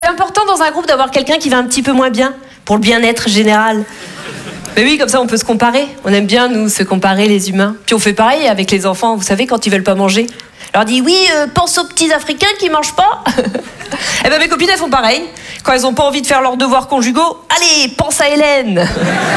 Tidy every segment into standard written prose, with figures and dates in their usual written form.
C'est important dans un groupe d'avoir quelqu'un qui va un petit peu moins bien, pour le bien-être général. Mais oui, comme ça on peut se comparer. On aime bien, nous, se comparer, les humains. Puis on fait pareil avec les enfants, vous savez, quand ils veulent pas manger. On leur dit, oui, pense aux petits Africains qui mangent pas. Eh ben mes copines, elles font pareil. Quand elles ont pas envie de faire leurs devoirs conjugaux, allez, pense à Hélène. Ouais.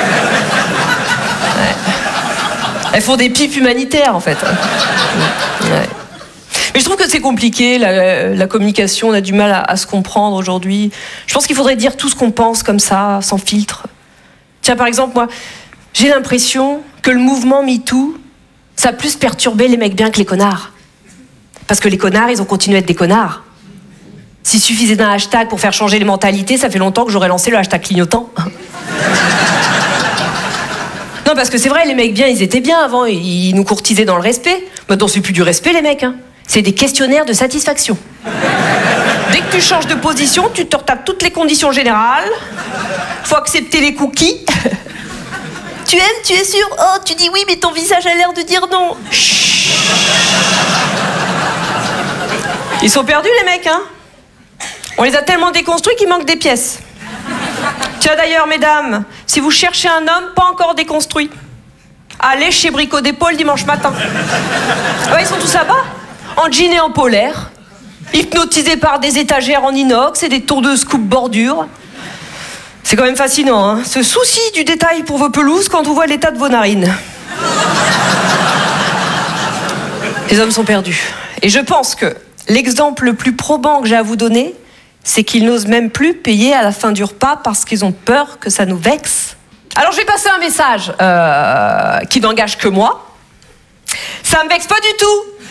Elles font des pipes humanitaires, en fait. Ouais. Mais je trouve que c'est compliqué, la communication, on a du mal à se comprendre aujourd'hui. Je pense qu'il faudrait dire tout ce qu'on pense comme ça, sans filtre. Tiens, par exemple, moi, j'ai l'impression que le mouvement MeToo, ça a plus perturbé les mecs bien que les connards. Parce que les connards, ils ont continué à être des connards. S'il suffisait d'un hashtag pour faire changer les mentalités, ça fait longtemps que j'aurais lancé le hashtag clignotant. Non, parce que c'est vrai, les mecs bien, ils étaient bien avant, ils nous courtisaient dans le respect. Maintenant, c'est plus du respect, les mecs, hein. C'est des questionnaires de satisfaction. Dès que tu changes de position, tu te retapes toutes les conditions générales. Faut accepter les cookies. Tu aimes, tu es sûr? Oh, tu dis oui, mais ton visage a l'air de dire non. Chut. Ils sont perdus, les mecs, hein. On les a tellement déconstruits qu'il manque des pièces. Tiens, d'ailleurs, mesdames, si vous cherchez un homme pas encore déconstruit, allez chez Brico d'Épaule dimanche matin. Ouais, ils sont tous là-bas, en jean et en polaire, hypnotisés par des étagères en inox et des tondeuses coupe bordure. C'est quand même fascinant, hein, ce souci du détail pour vos pelouses quand on voit l'état de vos narines. Les hommes sont perdus. Et je pense que l'exemple le plus probant que j'ai à vous donner, c'est qu'ils n'osent même plus payer à la fin du repas parce qu'ils ont peur que ça nous vexe. Alors je vais passer un message qui n'engage que moi. Ça me vexe pas du tout.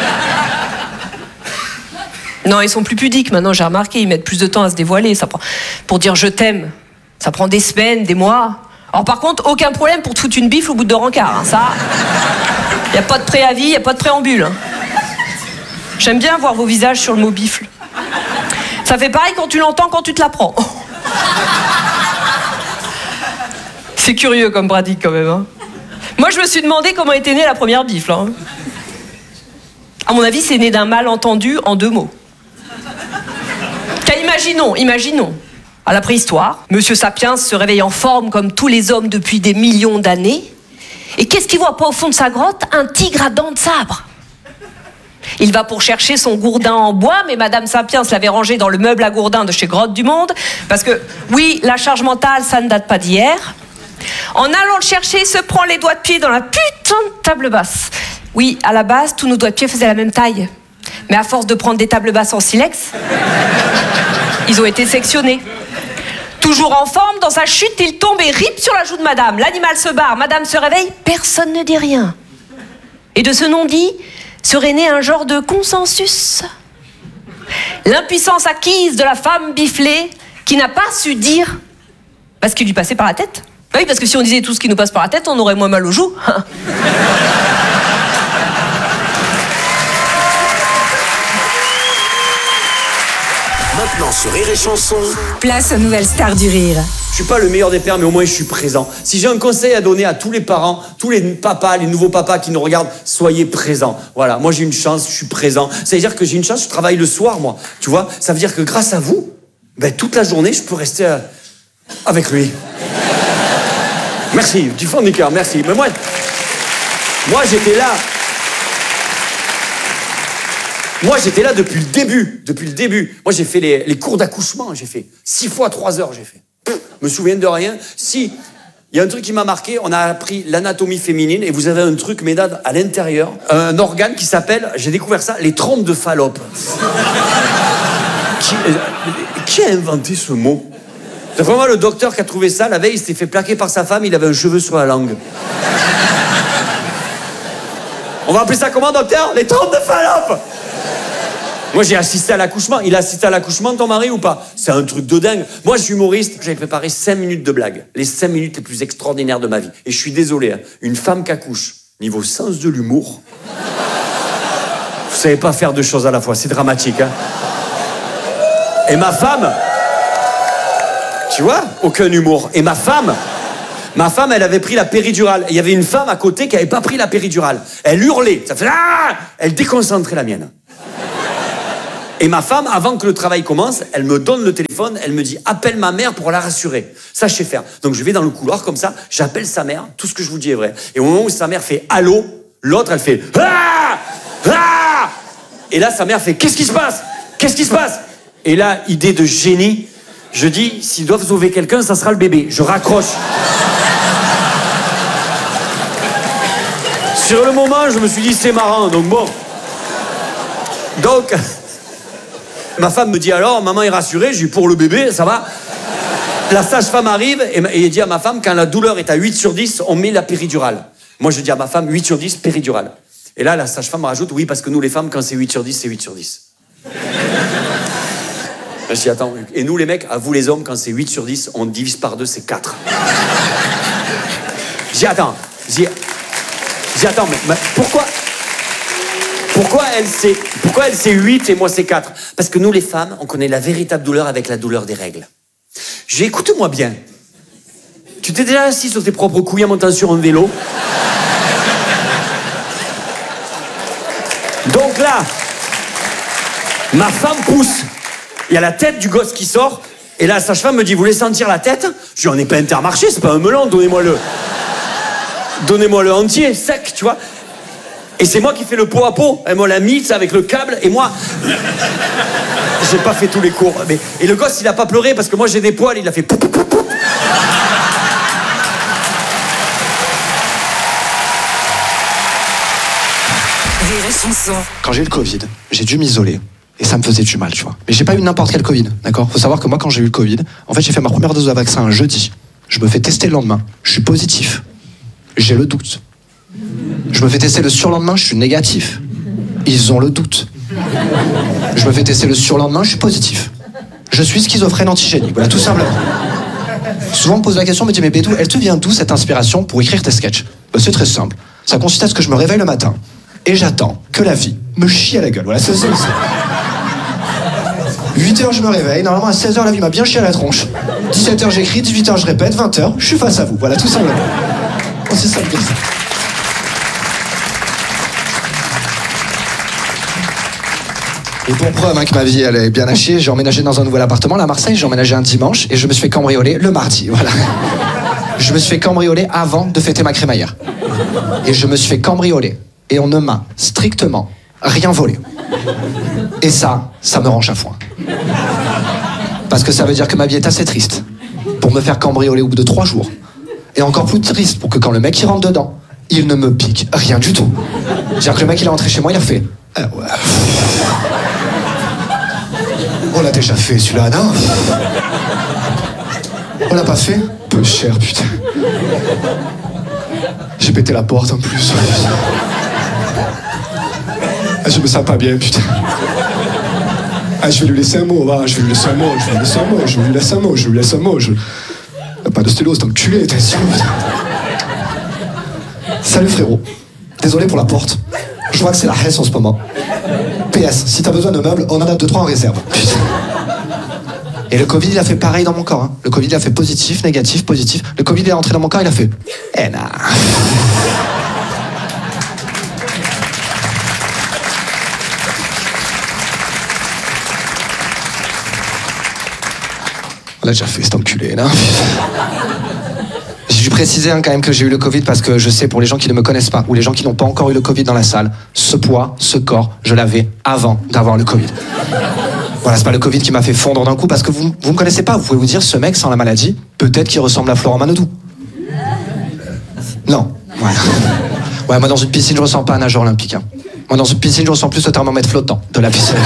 Non, ils sont plus pudiques maintenant, j'ai remarqué, ils mettent plus de temps à se dévoiler. Ça prend... Pour dire je t'aime, ça prend des semaines, des mois. Alors par contre, aucun problème pour te foutre une bifle au bout de 2 rencarts. Hein. Ça, y a pas de préavis, y a pas de préambule. Hein. J'aime bien voir vos visages sur le mot bifle. Ça fait pareil quand tu l'entends, quand tu te la prends. C'est curieux comme pratique quand même. Hein. Moi, je me suis demandé comment était née la première bifle. Hein. À mon avis, c'est né d'un malentendu en 2 mots. Tiens, imaginons. À la préhistoire, Monsieur Sapiens se réveille en forme comme tous les hommes depuis des millions d'années. Et qu'est-ce qu'il voit pas au fond de sa grotte? Un tigre à dents de sabre. Il va pour chercher son gourdin en bois, mais Madame Sapiens l'avait rangé dans le meuble à gourdin de chez Grotte du Monde, parce que, oui, la charge mentale, ça ne date pas d'hier. En allant le chercher, il se prend les doigts de pied dans la putain de table basse. Oui, à la base, tous nos doigts de pied faisaient la même taille. Mais à force de prendre des tables basses en silex, ils ont été sectionnés. Toujours en forme, dans sa chute, il tombe et rip sur la joue de Madame. L'animal se barre, Madame se réveille, personne ne dit rien. Et de ce non-dit, serait né un genre de consensus. L'impuissance acquise de la femme biflée qui n'a pas su dire ce qui lui passait par la tête. Oui, parce que si on disait tout ce qui nous passe par la tête, on aurait moins mal aux joues. Maintenant sur Rire et Chanson, place aux nouvelles stars du rire. Je suis pas le meilleur des pères, mais au moins je suis présent. Si j'ai un conseil à donner à tous les parents, tous les papas, les nouveaux papas qui nous regardent, soyez présents. Voilà, moi j'ai une chance, je suis présent. Ça veut dire que j'ai une chance, je travaille le soir, moi. Tu vois, ça veut dire que grâce à vous, toute la journée, je peux rester avec lui. Merci, du fond du cœur, merci. Mais moi j'étais là. Moi, j'étais là depuis le début. Moi, j'ai fait les cours d'accouchement, j'ai fait 6 fois 3 heures, j'ai fait. Je me souviens de rien. Si, il y a un truc qui m'a marqué, on a appris l'anatomie féminine, et vous avez un truc, mesdames, à l'intérieur, un organe qui s'appelle, j'ai découvert ça, les trompes de Fallope. Qui a inventé ce mot? C'est vraiment le docteur qui a trouvé ça, la veille, il s'était fait plaquer par sa femme, il avait un cheveu sur la langue. On va appeler ça comment, docteur? Les trompes de Fallope. Moi, j'ai assisté à l'accouchement. Il a assisté à l'accouchement, ton mari, ou pas? C'est un truc de dingue. Moi, je suis humoriste. J'avais préparé 5 minutes de blagues. Les 5 minutes les plus extraordinaires de ma vie. Et je suis désolé, hein, une femme qui accouche, niveau sens de l'humour, vous savez pas faire 2 choses à la fois. C'est dramatique, hein. Et ma femme, tu vois, aucun humour. Et ma femme, elle avait pris la péridurale. Et il y avait une femme à côté qui avait pas pris la péridurale. Elle hurlait. Ça fait ah! Elle déconcentrait la mienne. Et ma femme, avant que le travail commence, elle me donne le téléphone, elle me dit « Appelle ma mère pour la rassurer ». Ça, je sais faire. Donc je vais dans le couloir comme ça, j'appelle sa mère, tout ce que je vous dis est vrai. Et au moment où sa mère fait « Allô », l'autre, elle fait « Ah ! Ah !» Et là, sa mère fait « Qu'est-ce qui se passe ? Qu'est-ce qui se passe ?» Et là, idée de génie, je dis « S'ils doivent sauver quelqu'un, ça sera le bébé ». Je raccroche. Sur le moment, je me suis dit « C'est marrant », donc bon. Donc... Ma femme me dit alors, maman est rassurée, je dis pour le bébé, ça va. La sage-femme arrive et dit à ma femme, quand la douleur est à 8 sur 10, on met la péridurale. Moi je dis à ma femme, 8 sur 10, péridurale. Et là, la sage-femme rajoute, oui, parce que nous les femmes, quand c'est 8 sur 10, c'est 8 sur 10. Je dis, attends, et nous les mecs, à vous les hommes, quand c'est 8 sur 10, on divise par 2, c'est 4. Je dis, attends, mais pourquoi elle c'est 8 et moi c'est 4 ? Parce que nous les femmes, on connaît la véritable douleur avec la douleur des règles. J'ai écoute-moi bien. Tu t'es déjà assis sur tes propres couilles en montant sur un vélo ? Donc là, ma femme pousse. Il y a la tête du gosse qui sort. Et là, la sage-femme me dit, vous voulez sentir la tête ? Je dis, on n'est pas Intermarché, c'est pas un melon, donnez-moi-le entier, sec, tu vois. Et c'est moi qui fais le pot à pot. Elle me l'a mis, ça, avec le câble. Et moi, j'ai pas fait tous les cours. Et le gosse, il a pas pleuré parce que moi, j'ai des poils. Il a fait... Pou, pou, pou, pou. Rire et chanson. Quand j'ai eu le Covid, j'ai dû m'isoler. Et ça me faisait du mal, tu vois. Mais j'ai pas eu n'importe quel Covid, d'accord ? Faut savoir que moi, quand j'ai eu le Covid, en fait, j'ai fait ma première dose de vaccin un jeudi. Je me fais tester le lendemain. Je suis positif. J'ai le doute. Je me fais tester le surlendemain, je suis négatif. Ils ont le doute. Je me fais tester le surlendemain, je suis positif. Je suis schizophrène antigénique, voilà, tout simplement. Souvent on me pose la question, on me dit, mais Bédou, elle te vient d'où cette inspiration pour écrire tes sketchs ? C'est très simple. Ça consiste à ce que je me réveille le matin et j'attends que la vie me chie à la gueule. Voilà, c'est 8h je me réveille, normalement à 16h la vie m'a bien chié à la tronche. 17h j'écris, 18h je répète, 20h je suis face à vous. Voilà, tout simplement. C'est simple comme ça. Et pour preuve que ma vie elle est bien à chier, j'ai emménagé dans un nouvel appartement là à Marseille, j'ai emménagé un dimanche et je me suis fait cambrioler le mardi, voilà. Je me suis fait cambrioler avant de fêter ma crémaillère. Et je me suis fait cambrioler et on ne m'a strictement rien volé. Et ça me rend chafouin. Parce que ça veut dire que ma vie est assez triste pour me faire cambrioler au bout de 3 jours. Et encore plus triste pour que quand le mec il rentre dedans, il ne me pique rien du tout. C'est-à-dire que le mec il est rentré chez moi, il a fait... Ah ouais. On l'a déjà fait celui-là, non ? On l'a pas fait ? Peu cher, putain. J'ai pété la porte en plus. Ah, je me sens pas bien, putain. Ah, je vais lui laisser un mot, va. Je vais lui laisser un mot. Pas de stylo, c'est enculé, t'es sûr, putain. Salut frérot. Désolé pour la porte. Je vois que c'est la hesse en ce moment. PS, si t'as besoin de meubles, on en a 2-3 en réserve. Putain. Et le Covid, il a fait pareil dans mon corps. Hein. Le Covid, il a fait positif, négatif, positif. Le Covid, il est entré dans mon corps, il a fait... Eh nah. On l'a déjà fait, cet enculé, là. J'ai dû préciser quand même que j'ai eu le Covid parce que je sais, pour les gens qui ne me connaissent pas ou les gens qui n'ont pas encore eu le Covid dans la salle, ce poids, ce corps, je l'avais avant d'avoir le Covid. Voilà, c'est pas le Covid qui m'a fait fondre d'un coup parce que vous me connaissez pas. Vous pouvez vous dire, ce mec sans la maladie, peut-être qu'il ressemble à Florent Manodou. Non, voilà. Ouais, moi dans une piscine, je ressens pas un nageur olympique. Hein. Moi dans une piscine, je ressens plus le thermomètre flottant de la piscine.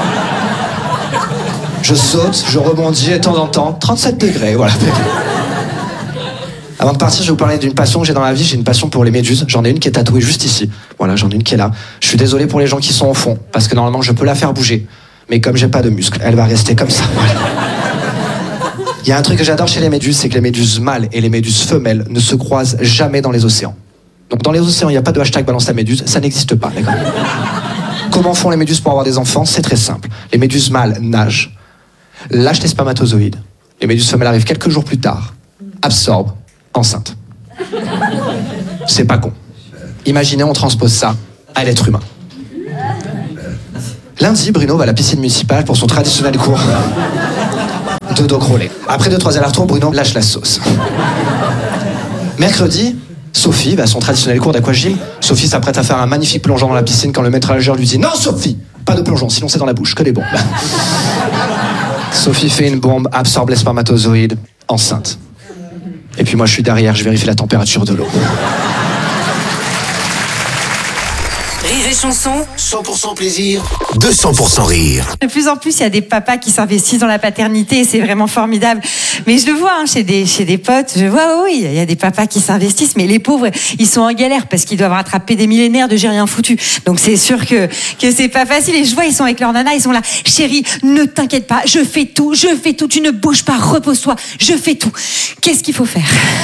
Je saute, je rebondis et de temps en temps, 37 degrés, voilà. Avant de partir, je vais vous parler d'une passion que j'ai dans la vie. J'ai une passion pour les méduses. J'en ai une qui est tatouée juste ici. Voilà, j'en ai une qui est là. Je suis désolé pour les gens qui sont au fond, parce que normalement, je peux la faire bouger. Mais comme j'ai pas de muscles, elle va rester comme ça. Voilà. Il y a un truc que j'adore chez les méduses, c'est que les méduses mâles et les méduses femelles ne se croisent jamais dans les océans. Donc dans les océans, il n'y a pas de hashtag balance la méduse, ça n'existe pas, d'accord ? Comment font les méduses pour avoir des enfants ? C'est très simple. Les méduses mâles nagent, lâchent les spermatozoïdes. Les méduses femelles arrivent quelques jours plus tard, absorbent, enceinte. C'est pas con. Imaginez, on transpose ça à l'être humain. Lundi, Bruno va à la piscine municipale pour son traditionnel cours de dos crawlé. Après 2-3 allers-retours, Bruno lâche la sauce. Mercredi, Sophie va à son traditionnel cours d'aquagym. Sophie s'apprête à faire un magnifique plongeon dans la piscine quand le maître nageur lui dit « Non, Sophie, pas de plongeon, sinon c'est dans la bouche, que des bombes. » Sophie fait une bombe, absorbe les spermatozoïdes, enceinte. Et puis moi, je suis derrière, je vérifie la température de l'eau. Rire et chanson. 100% plaisir, 200% rire. De plus en plus, il y a des papas qui s'investissent dans la paternité et c'est vraiment formidable. Mais je le vois chez des potes, je vois, oui, il y a des papas qui s'investissent, mais les pauvres, ils sont en galère parce qu'ils doivent rattraper des millénaires de j'ai rien foutu. Donc c'est sûr que c'est pas facile. Et je vois, ils sont avec leur nana, ils sont là, chérie, ne t'inquiète pas, je fais tout, tu ne bouges pas, repose-toi, je fais tout. Qu'est-ce qu'il faut faire?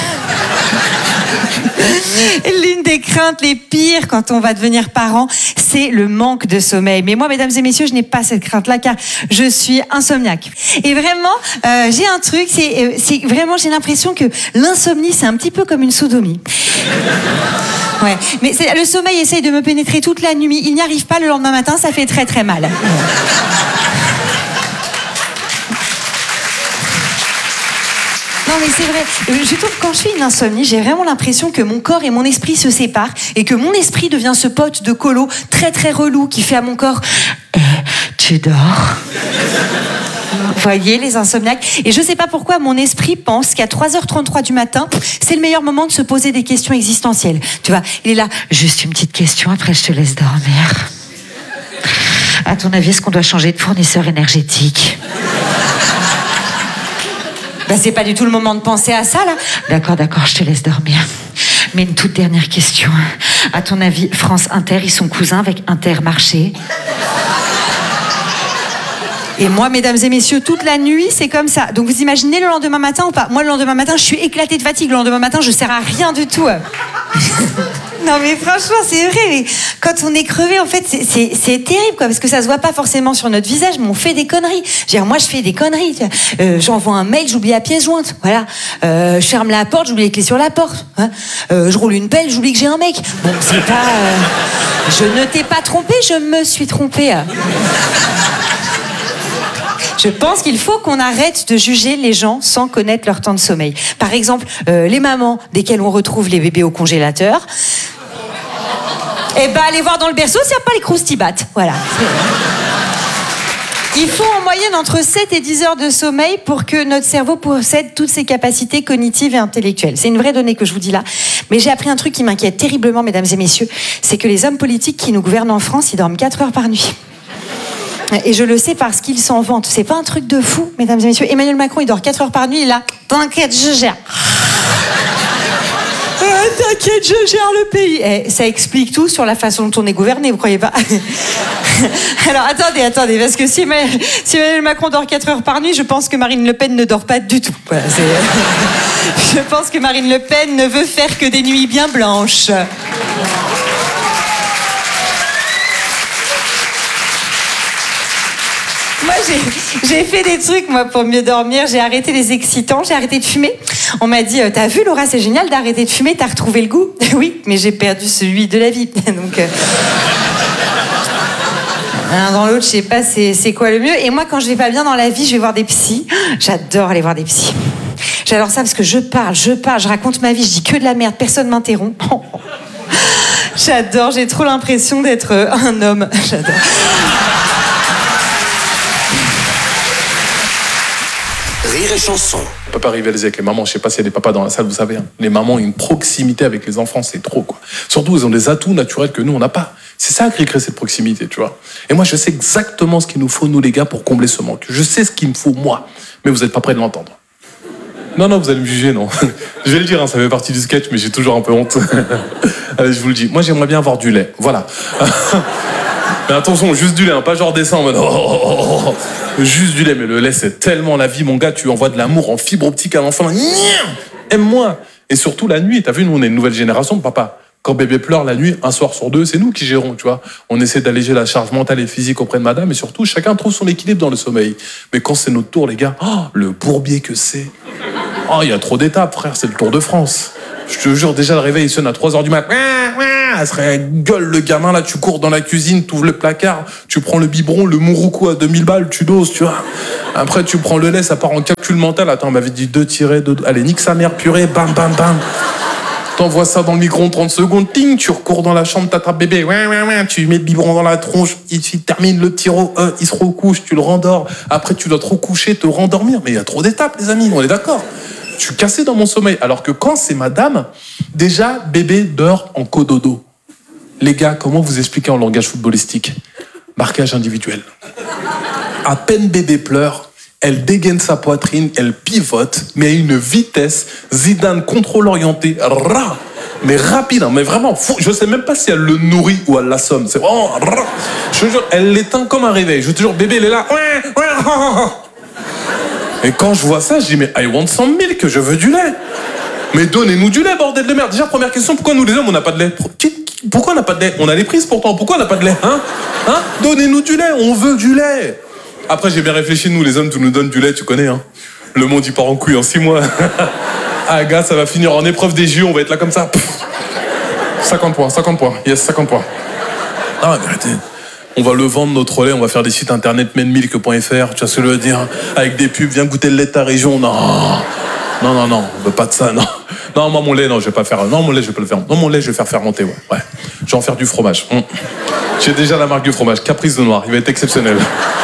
L'une des craintes les pires quand on va devenir parent, c'est le manque de sommeil. Mais moi, mesdames et messieurs, je n'ai pas cette crainte-là car je suis insomniaque. Et vraiment, j'ai un truc, c'est vraiment, j'ai l'impression que l'insomnie, c'est un petit peu comme une sodomie. Ouais, mais le sommeil essaye de me pénétrer toute la nuit. Il n'y arrive pas le lendemain matin, ça fait très très mal. Non mais c'est vrai, je trouve que quand je fais une insomnie, j'ai vraiment l'impression que mon corps et mon esprit se séparent et que mon esprit devient ce pote de colo très très relou qui fait à mon corps tu dors. Vous voyez les insomniaques. Et je sais pas pourquoi mon esprit pense qu'à 3h33 du matin, c'est le meilleur moment de se poser des questions existentielles. Tu vois, il est là, juste une petite question, après je te laisse dormir. À ton avis, est-ce qu'on doit changer de fournisseur énergétique ? Ben, c'est pas du tout le moment de penser à ça, là. D'accord, je te laisse dormir. Mais une toute dernière question. À ton avis, France Inter, ils sont cousins avec Intermarché ? Et moi, mesdames et messieurs, toute la nuit, c'est comme ça. Donc vous imaginez le lendemain matin ou pas ? Moi, le lendemain matin, je suis éclatée de fatigue. Le lendemain matin, je sers à rien du tout. Non mais franchement, c'est vrai. Mais quand on est crevé, en fait, c'est terrible, quoi, parce que ça se voit pas forcément sur notre visage, mais on fait des conneries. Je veux dire, moi, je fais des conneries. J'envoie un mail, j'oublie la pièce jointe. Voilà. Je ferme la porte, j'oublie les clés sur la porte. Hein. Je roule une pelle, j'oublie que j'ai un mec. Bon, c'est pas. Je ne t'ai pas trompé, je me suis trompée. Je pense qu'il faut qu'on arrête de juger les gens sans connaître leur temps de sommeil. Par exemple, les mamans desquelles on retrouve les bébés au congélateur. Eh ben, allez voir dans le berceau s'il n'y a pas les croustibates. Voilà. Il faut en moyenne entre 7 et 10 heures de sommeil pour que notre cerveau possède toutes ses capacités cognitives et intellectuelles. C'est une vraie donnée que je vous dis là. Mais j'ai appris un truc qui m'inquiète terriblement, mesdames et messieurs. C'est que les hommes politiques qui nous gouvernent en France, ils dorment 4 heures par nuit. Et je le sais parce qu'ils s'en vantent. C'est pas un truc de fou, mesdames et messieurs. Emmanuel Macron, il dort 4 heures par nuit, il est là. T'inquiète, je gère. T'inquiète, je gère le pays. Ça explique tout sur la façon dont on est gouverné, vous croyez pas? Alors attendez, parce que si Emmanuel Macron dort 4 heures par nuit, je pense que Marine Le Pen ne dort pas du tout. Voilà, je pense que Marine Le Pen ne veut faire que des nuits bien blanches. Moi, j'ai fait des trucs, moi, pour mieux dormir. J'ai arrêté les excitants, j'ai arrêté de fumer. On m'a dit, t'as vu, Laura, c'est génial d'arrêter de fumer, t'as retrouvé le goût. Oui, mais j'ai perdu celui de la vie. Donc, l'un dans l'autre, je sais pas c'est quoi le mieux. Et moi, quand je vais pas bien dans la vie, je vais voir des psys. J'adore aller voir des psys. J'adore ça parce que je parle, je raconte ma vie, je dis que de la merde, personne m'interrompt. J'adore, j'ai trop l'impression d'être un homme. J'adore. Rire et chanson. On peut pas rivaliser avec les mamans. Je sais pas s'il y a des papas dans la salle, vous savez. Hein. Les mamans ont une proximité avec les enfants, c'est trop, quoi. Surtout, ils ont des atouts naturels que nous, on n'a pas. C'est ça qui crée cette proximité, tu vois. Et moi, je sais exactement ce qu'il nous faut, nous, les gars, pour combler ce manque. Je sais ce qu'il me faut, moi. Mais vous n'êtes pas prêts de l'entendre. Non, vous allez me juger, non. Je vais le dire, hein, ça fait partie du sketch, mais j'ai toujours un peu honte. Allez, je vous le dis. Moi, j'aimerais bien avoir du lait. Voilà. Mais attention, juste du lait, hein, pas genre dessin en mode juste du lait, mais le lait c'est tellement la vie, mon gars, tu envoies de l'amour en fibre optique à l'enfant. Aime-moi. Et surtout la nuit, t'as vu, nous on est une nouvelle génération de papa. Quand bébé pleure la nuit, un soir sur deux, c'est nous qui gérons, tu vois. On essaie d'alléger la charge mentale et physique auprès de madame, et surtout, chacun trouve son équilibre dans le sommeil. Mais quand c'est notre tour, les gars, le bourbier que c'est. Il y a trop d'étapes, frère, c'est le Tour de France. Je te jure, déjà le réveil il sonne à 3h du mat. elle serait gueule le gamin là, tu cours dans la cuisine, tu ouvres le placard, tu prends le biberon, le mouroukou à 2000 balles, tu doses, tu vois. Après tu prends le lait, ça part en calcul mental. Attends, on m'avait dit 2 tirés, 2... Allez, nique sa mère, purée, bam, bam, bam. T'envoies ça dans le micro en 30 secondes, ting, tu recours dans la chambre, t'attrapes bébé, ouais, tu mets le biberon dans la tronche, il termine le tiro, il se recouche, tu le rendors. Après, tu dois te recoucher, te rendormir. Mais il y a trop d'étapes, les amis, on est d'accord. Je suis cassé dans mon sommeil. Alors que quand c'est madame, déjà, bébé dort en cododo. Les gars, comment vous expliquez en langage footballistique? Marquage individuel. À peine bébé pleure, elle dégaine sa poitrine, elle pivote, mais à une vitesse, Zidane contrôle orienté, mais rapide, hein, mais vraiment fou. Je sais même pas si elle le nourrit ou elle l'assomme. C'est vraiment, je te jure, elle l'éteint comme un réveil. Je te jure, bébé, il est là. Et quand je vois ça, je dis, mais I want some milk, je veux du lait. Mais donnez-nous du lait, bordel de merde. Déjà, première question, pourquoi nous les hommes, on n'a pas de lait? Pourquoi on n'a pas de lait? On a les prises pourtant, pourquoi on n'a pas de lait? Hein? Donnez-nous du lait, on veut du lait. Après, j'ai bien réfléchi, nous les hommes, tu nous donnes du lait, tu connais, hein. Le monde, il part en couille en 6 mois. Ah, gars, ça va finir en épreuve des JO, on va être là comme ça. 50 points, yes, 50 points. Ah, mais arrêtez. On va le vendre, notre lait, on va faire des sites internet menmilk.fr, tu vois ce que je veux dire? Avec des pubs, viens goûter le lait de ta région. Non, on veut pas de ça, non. Non, moi, mon lait, non, je vais pas faire. Non, mon lait, je vais pas le faire. Non, mon lait, je vais faire fermenter, ouais. Je vais en faire du fromage. J'ai déjà la marque du fromage, Caprice de Noir, il va être exceptionnel.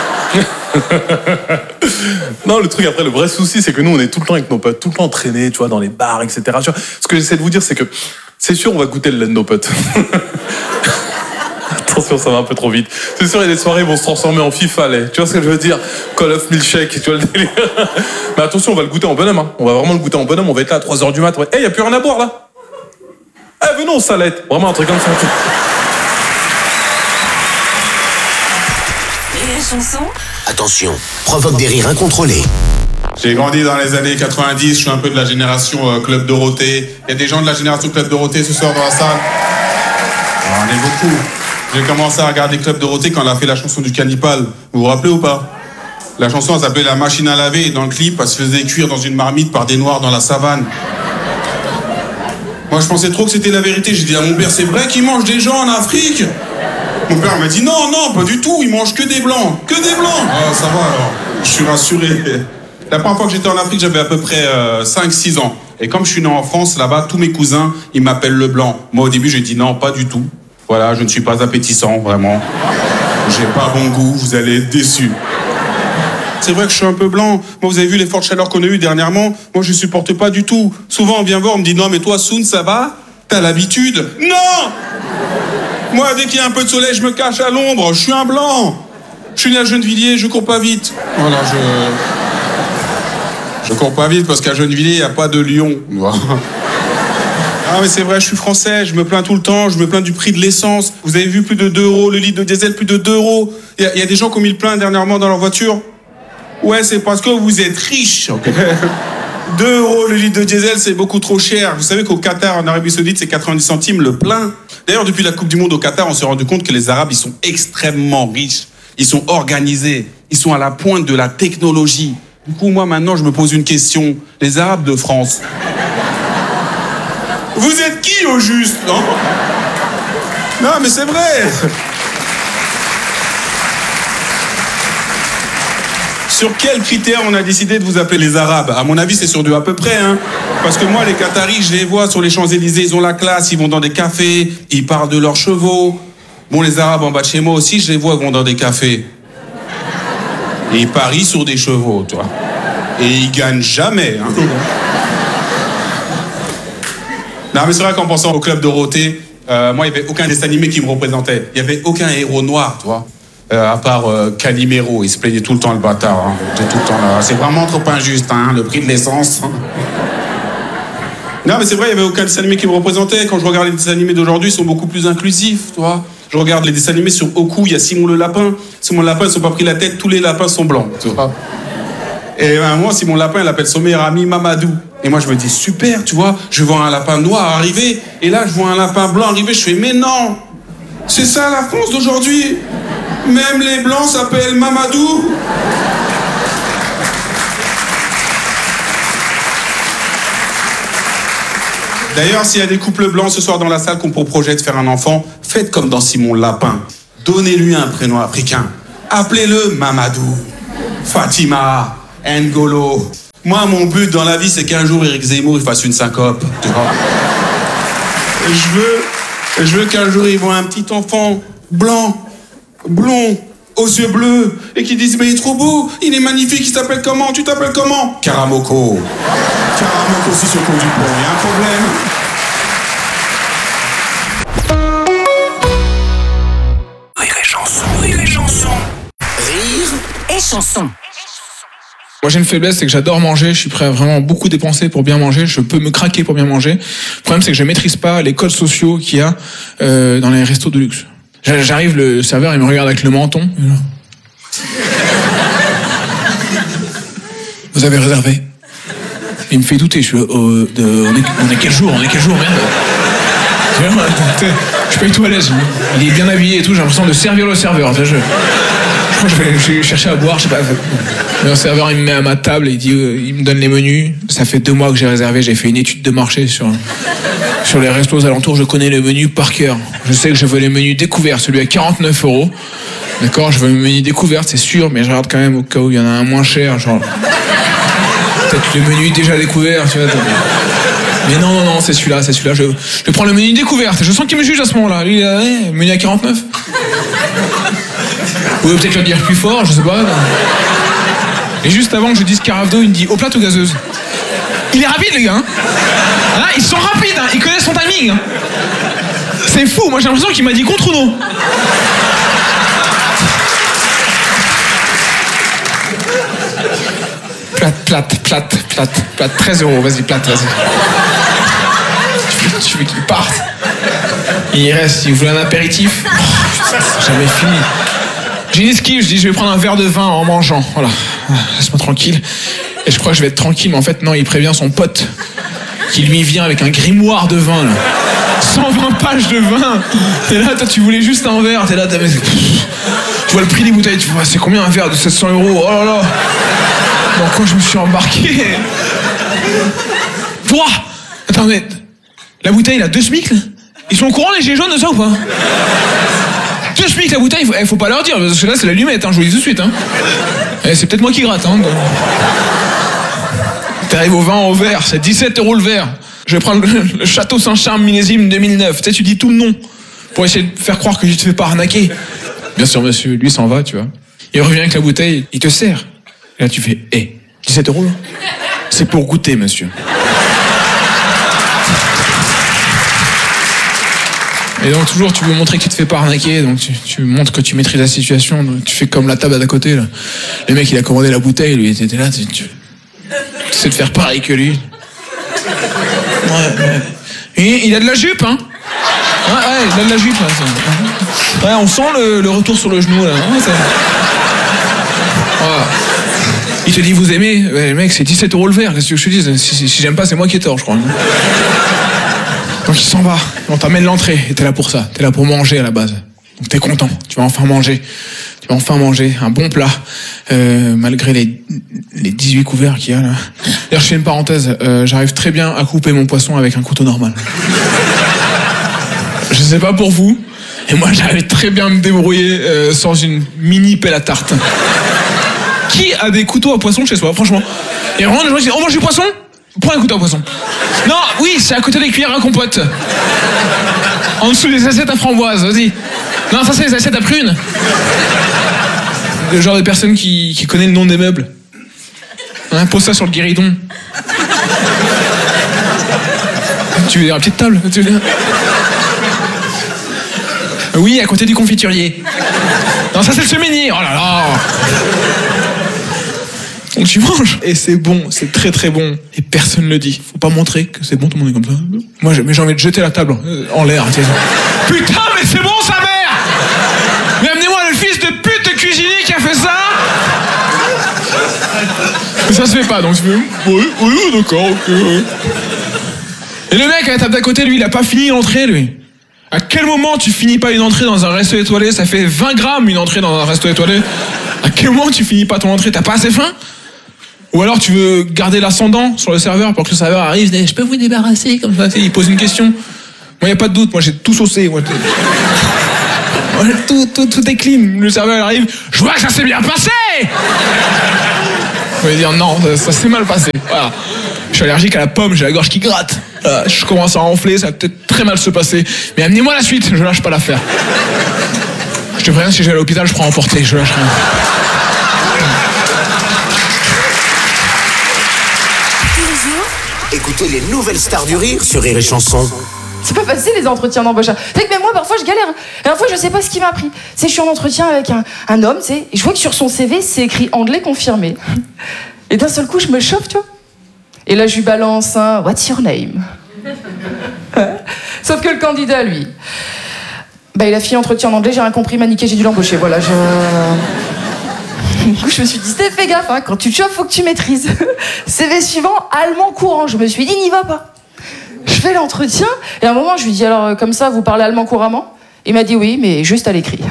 Non, le truc après, le vrai souci, c'est que nous, on est tout le temps avec nos potes, tout le temps entraînés, tu vois, dans les bars, etc. Tu vois, ce que j'essaie de vous dire, c'est que c'est sûr, on va goûter le lait de nos potes. Attention, ça va un peu trop vite. C'est sûr, il y a des soirées, ils vont se transformer en FIFA, les. Tu vois ce que je veux dire? Call of Milkshake, tu vois le délire. Mais attention, on va le goûter en bonhomme, hein. On va vraiment le goûter en bonhomme, on va être là à 3h du mat'. Ouais. Y a plus rien à boire, là. Venons, salette. Vraiment un truc comme ça. Chanson. Attention, provoque des rires incontrôlés. J'ai grandi dans les années 90, je suis un peu de la génération Club Dorothée. Il y a des gens de la génération Club Dorothée ce soir dans la salle? On est beaucoup. J'ai commencé à regarder Club Dorothée quand elle a fait la chanson du Cannibal. Vous vous rappelez ou pas? La chanson, elle s'appelait La Machine à laver. Et dans le clip, elle se faisait cuire dans une marmite par des noirs dans la savane. Moi, je pensais trop que c'était la vérité. J'ai dit à mon père, c'est vrai qu'ils mangent des gens en Afrique? Mon père m'a dit, non, pas du tout. Ils mangent que des blancs. Que des blancs. Ah, ça va alors. Je suis rassuré. La première fois que j'étais en Afrique, j'avais à peu près 5-6 ans. Et comme je suis né en France, là-bas, tous mes cousins, ils m'appellent le blanc. Moi, au début, j'ai dit non, pas du tout. Voilà, je ne suis pas appétissant, vraiment. J'ai pas bon goût, vous allez être déçus. C'est vrai que je suis un peu blanc. Moi, vous avez vu les fortes chaleurs qu'on a eues dernièrement? Moi, je supporte pas du tout. Souvent, on vient voir, on me dit non, mais toi, Soun, ça va? T'as l'habitude? Non! Moi, dès qu'il y a un peu de soleil, je me cache à l'ombre. Je suis un blanc. Je suis né à Gennevilliers, je cours pas vite. Voilà, je cours pas vite parce qu'à Gennevilliers, il n'y a pas de lion. Ah, mais c'est vrai, je suis français, je me plains tout le temps, je me plains du prix de l'essence. Vous avez vu plus de 2 euros, le litre de diesel, plus de 2 euros. Il y a des gens qui ont mis le plein dernièrement dans leur voiture. Ouais, c'est parce que vous êtes riches. Okay. 2 euros le litre de diesel, c'est beaucoup trop cher. Vous savez qu'au Qatar, en Arabie Saoudite, c'est 90 centimes le plein. D'ailleurs, depuis la Coupe du Monde au Qatar, on s'est rendu compte que les Arabes, ils sont extrêmement riches. Ils sont organisés. Ils sont à la pointe de la technologie. Du coup, moi, maintenant, je me pose une question. Les Arabes de France... Vous êtes qui au juste, non? Non, mais c'est vrai. Sur quels critères on a décidé de vous appeler les Arabes? À mon avis, c'est sur 2 à peu près, hein. Parce que moi, les Qataris, je les vois sur les Champs-Élysées, ils ont la classe, ils vont dans des cafés, ils parlent de leurs chevaux. Bon, les Arabes en bas de chez moi aussi, je les vois, ils vont dans des cafés. Et ils parient sur des chevaux, toi. Et ils gagnent jamais, hein. Non, mais c'est vrai qu'en pensant au Club Dorothée, moi, il n'y avait aucun dessin animé qui me représentait. Il n'y avait aucun héros noir, tu vois. À part Calimero, il se plaignait tout le temps, le bâtard. Hein. Il était tout le temps là. C'est vraiment trop injuste, hein, le prix de l'essence. Non, mais c'est vrai, il n'y avait aucun dessin animé qui me représentait. Quand je regarde les dessins animés d'aujourd'hui, ils sont beaucoup plus inclusifs, tu vois. Je regarde les dessins animés sur Oku, il y a Simon le Lapin. Simon le Lapin, ils ne sont pas pris la tête, tous les lapins sont blancs, tu vois. Et moi, Simon le Lapin, il appelle son meilleur ami Mamadou. Et moi, je me dis, super, tu vois, je vois un lapin noir arriver, et là, je vois un lapin blanc arriver, je fais, mais non, c'est ça la France d'aujourd'hui. Même les blancs s'appellent Mamadou. D'ailleurs, s'il y a des couples blancs ce soir dans la salle qui ont pour projet de faire un enfant, faites comme dans Simon le Lapin. Donnez-lui un prénom africain. Appelez-le Mamadou, Fatima, N'Golo. Moi, mon but dans la vie, c'est qu'un jour, Éric Zemmour, il fasse une syncope. Tu vois. Et je veux qu'un jour, il voit un petit enfant blanc, blond, aux yeux bleus, et qui dise, mais il est trop beau, il est magnifique, il s'appelle comment? Tu t'appelles comment? Karamoko. Karamoko, si sur le du pont, il y a un problème. Rire et chanson, rire et chanson. Rire Et chanson. Moi j'ai une faiblesse, c'est que j'adore manger, je suis prêt à vraiment beaucoup dépenser pour bien manger, je peux me craquer pour bien manger. Le problème c'est que je maîtrise pas les codes sociaux qu'il y a dans les restos de luxe. J'arrive, le serveur il me regarde avec le menton. Vous avez réservé? Il me fait douter, je suis on est quel jour? On est quel jour, merde? Je suis pas du tout à l'aise. Il est bien habillé et tout, j'ai l'impression de servir le serveur. Je vais chercher à boire, je sais pas. Le serveur il me met à ma table et il me donne les menus. Ça fait 2 mois que j'ai réservé, j'ai fait une étude de marché sur les restos aux alentours, je connais le menu par cœur. Je sais que je veux les menus découverts, celui à 49 €. D'accord, je veux le menu découvert, c'est sûr, mais je regarde quand même au cas où il y en a un moins cher, genre. Peut-être le menu déjà découvert, tu vois. Mais non, c'est celui-là. Je prends le menu découverte. Je sens qu'il me juge à ce moment-là. Lui, menu à 49. Ou peut-être le dire plus fort, je sais pas. Et juste avant que je dise carafe d'eau, il me dit eau plate ou gazeuse. Il est rapide, les gars. Hein. Là, ils sont rapides, hein. Ils connaissent son timing. Hein. C'est fou. Moi, j'ai l'impression qu'il m'a dit contre ou non. Plate. 13 €, vas-y, plate, vas-y. Tu veux qu'il parte. Il reste, il voulait un apéritif. Oh, putain, c'est jamais fini. J'ai une esquive, je dis je vais prendre un verre de vin en mangeant. Voilà, laisse-moi tranquille. Et je crois que je vais être tranquille, mais en fait non, il prévient son pote qui lui vient avec un grimoire de vin. Là. 120 pages de vin. T'es là, toi tu voulais juste un verre. T'es là, tu vois le prix des bouteilles, tu vois c'est combien un verre de 700 €? Oh là là. Dans quoi je me suis embarqué? Toi. Attends mais la bouteille là, 2 SMIC là. Ils sont au courant les gilets jaunes de ça ou pas? 2 SMIC la bouteille, faut pas leur dire, parce que là c'est l'allumette, hein, je vous le dis tout de suite. Hein. Et c'est peut-être moi qui gratte. Hein, T'arrives au vin au verre, c'est 17 € le verre. Je vais prendre le Château Saint-Charles millésime 2009. Tu sais, tu dis tout le nom pour essayer de faire croire que je te fais pas arnaquer. Bien sûr, monsieur, lui s'en va, tu vois. Il revient avec la bouteille, il te sert. Et là, tu fais, 17 € là? C'est pour goûter, monsieur. Et donc toujours tu veux montrer que tu te fais pas arnaquer, donc tu montres que tu maîtrises la situation, donc tu fais comme la table d'à côté là. Le mec il a commandé la bouteille, lui était là, tu essaies de faire pareil que lui. Ouais. Et il a de la jupe, hein. Ouais, il a de la jupe là. Ouais, on sent le retour sur le genou là. Ouais. Il te dit vous aimez? Ouais, mec c'est 17 € le verre, qu'est-ce que je te dis? Si j'aime pas c'est moi qui ai tort je crois. Donc il s'en va, on t'amène l'entrée, et t'es là pour ça, t'es là pour manger à la base. Donc t'es content, tu vas enfin manger un bon plat, malgré les 18 couverts qu'il y a là. D'ailleurs je fais une parenthèse, j'arrive très bien à couper mon poisson avec un couteau normal. Je sais pas pour vous, et moi j'arrive très bien à me débrouiller sans une mini pelle à tarte. Qui a des couteaux à poisson chez soi, franchement? Et vraiment les gens disent, on mange du poisson? Prends un couteau à poisson. Non, oui, c'est à côté des cuillères à compote. En dessous des assiettes à framboise, vas-y. Non, ça c'est les assiettes à prunes. Le genre de personne qui connaît le nom des meubles. Hein, pose ça sur le guéridon. Tu veux dire la petite table? Tu veux dire oui, à côté du confiturier. Non, ça c'est le semainier. Oh là là. Donc tu manges et c'est bon, c'est très très bon et personne le dit. Faut pas montrer que c'est bon, tout le monde est comme ça. Moi j'ai envie de jeter la table en l'air. Putain mais c'est bon sa mère. Mais amenez-moi le fils de pute de cuisinier qui a fait ça. Mais ça se fait pas donc je fais oui d'accord ok. Et le mec à la table d'à côté lui il a pas fini l'entrée lui. À quel moment tu finis pas une entrée dans un resto étoilé? Ça fait 20 grammes une entrée dans un resto étoilé. À quel moment tu finis pas ton entrée? T'as pas assez faim? Ou alors tu veux garder l'ascendant sur le serveur pour que le serveur arrive, je peux vous débarrasser comme ça, il pose une question. Moi, y a pas de doute, moi j'ai tout saucé. Moi, tout est clean. Le serveur arrive, je vois que ça s'est bien passé. Je vais dire non, ça s'est mal passé. Voilà. Je suis allergique à la pomme, j'ai la gorge qui gratte. Je commence à enfler, ça va peut-être très mal se passer. Mais amenez-moi la suite, je lâche pas l'affaire. Je te préviens, si je vais à l'hôpital, je prends emporter, je lâche rien. Écoutez les nouvelles stars du rire sur Rire et Chanson. C'est pas facile les entretiens d'embauche. C'est que même moi parfois je galère. La dernière fois je sais pas ce qui m'a pris. Je suis en entretien avec un homme, et je vois que sur son CV c'est écrit anglais confirmé. Et d'un seul coup je me chauffe, tu vois. Et là je lui balance un What's your name? Sauf que le candidat lui, il a fait entretien en anglais, j'ai rien compris, m'a niqué, j'ai dû l'embaucher. Voilà, Du coup, je me suis dit, Steph, fais gaffe, quand tu te chauffes, faut que tu maîtrises. CV suivant, allemand courant. Je me suis dit, n'y va pas. Je fais l'entretien, et à un moment, je lui dis, alors, comme ça, vous parlez allemand couramment? Il m'a dit oui, mais juste à l'écrit.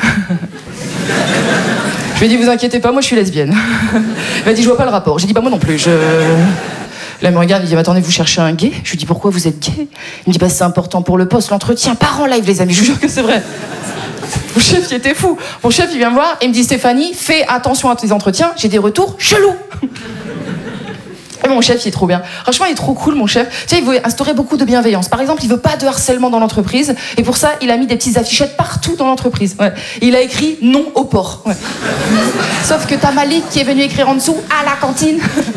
Je lui ai dit, vous inquiétez pas, moi, je suis lesbienne. Il m'a dit, je vois pas le rapport. J'ai dit, moi non plus, Là, il me regarde, il dit, attendez, vous cherchez un gay? Je lui dis, pourquoi vous êtes gay? Il me dit, c'est important pour le poste, l'entretien, part en live, les amis, je vous jure que c'est vrai. Mon chef, il était fou. Mon chef, il vient me voir et il me dit, Stéphanie, fais attention à tes entretiens, j'ai des retours chelous. Et mon chef, il est trop bien. Franchement, il est trop cool, mon chef. Tu sais, il veut instaurer beaucoup de bienveillance. Par exemple, il veut pas de harcèlement dans l'entreprise. Et pour ça, il a mis des petites affichettes partout dans l'entreprise. Ouais. Il a écrit non au porc. Ouais. Sauf que t'as Malik qui est venu écrire en dessous à la cantine.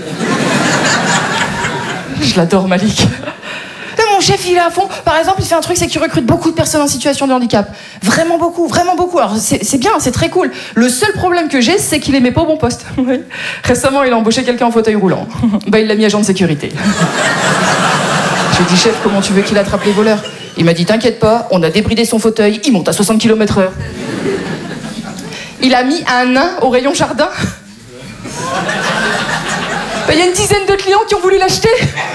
Je l'adore, Malik. Et mon chef, il est à fond. Par exemple, il fait un truc, c'est qu'il recrute beaucoup de personnes en situation de handicap. Vraiment beaucoup, vraiment beaucoup. Alors, c'est bien, c'est très cool. Le seul problème que j'ai, c'est qu'il les met pas au bon poste. Récemment, il a embauché quelqu'un en fauteuil roulant. Il l'a mis agent de sécurité. Je lui ai dit, chef, comment tu veux qu'il attrape les voleurs? Il m'a dit, t'inquiète pas, on a débridé son fauteuil, il monte à 60 km/h. Il a mis un nain au rayon jardin. Il y a une dizaine de clients qui ont voulu l'acheter.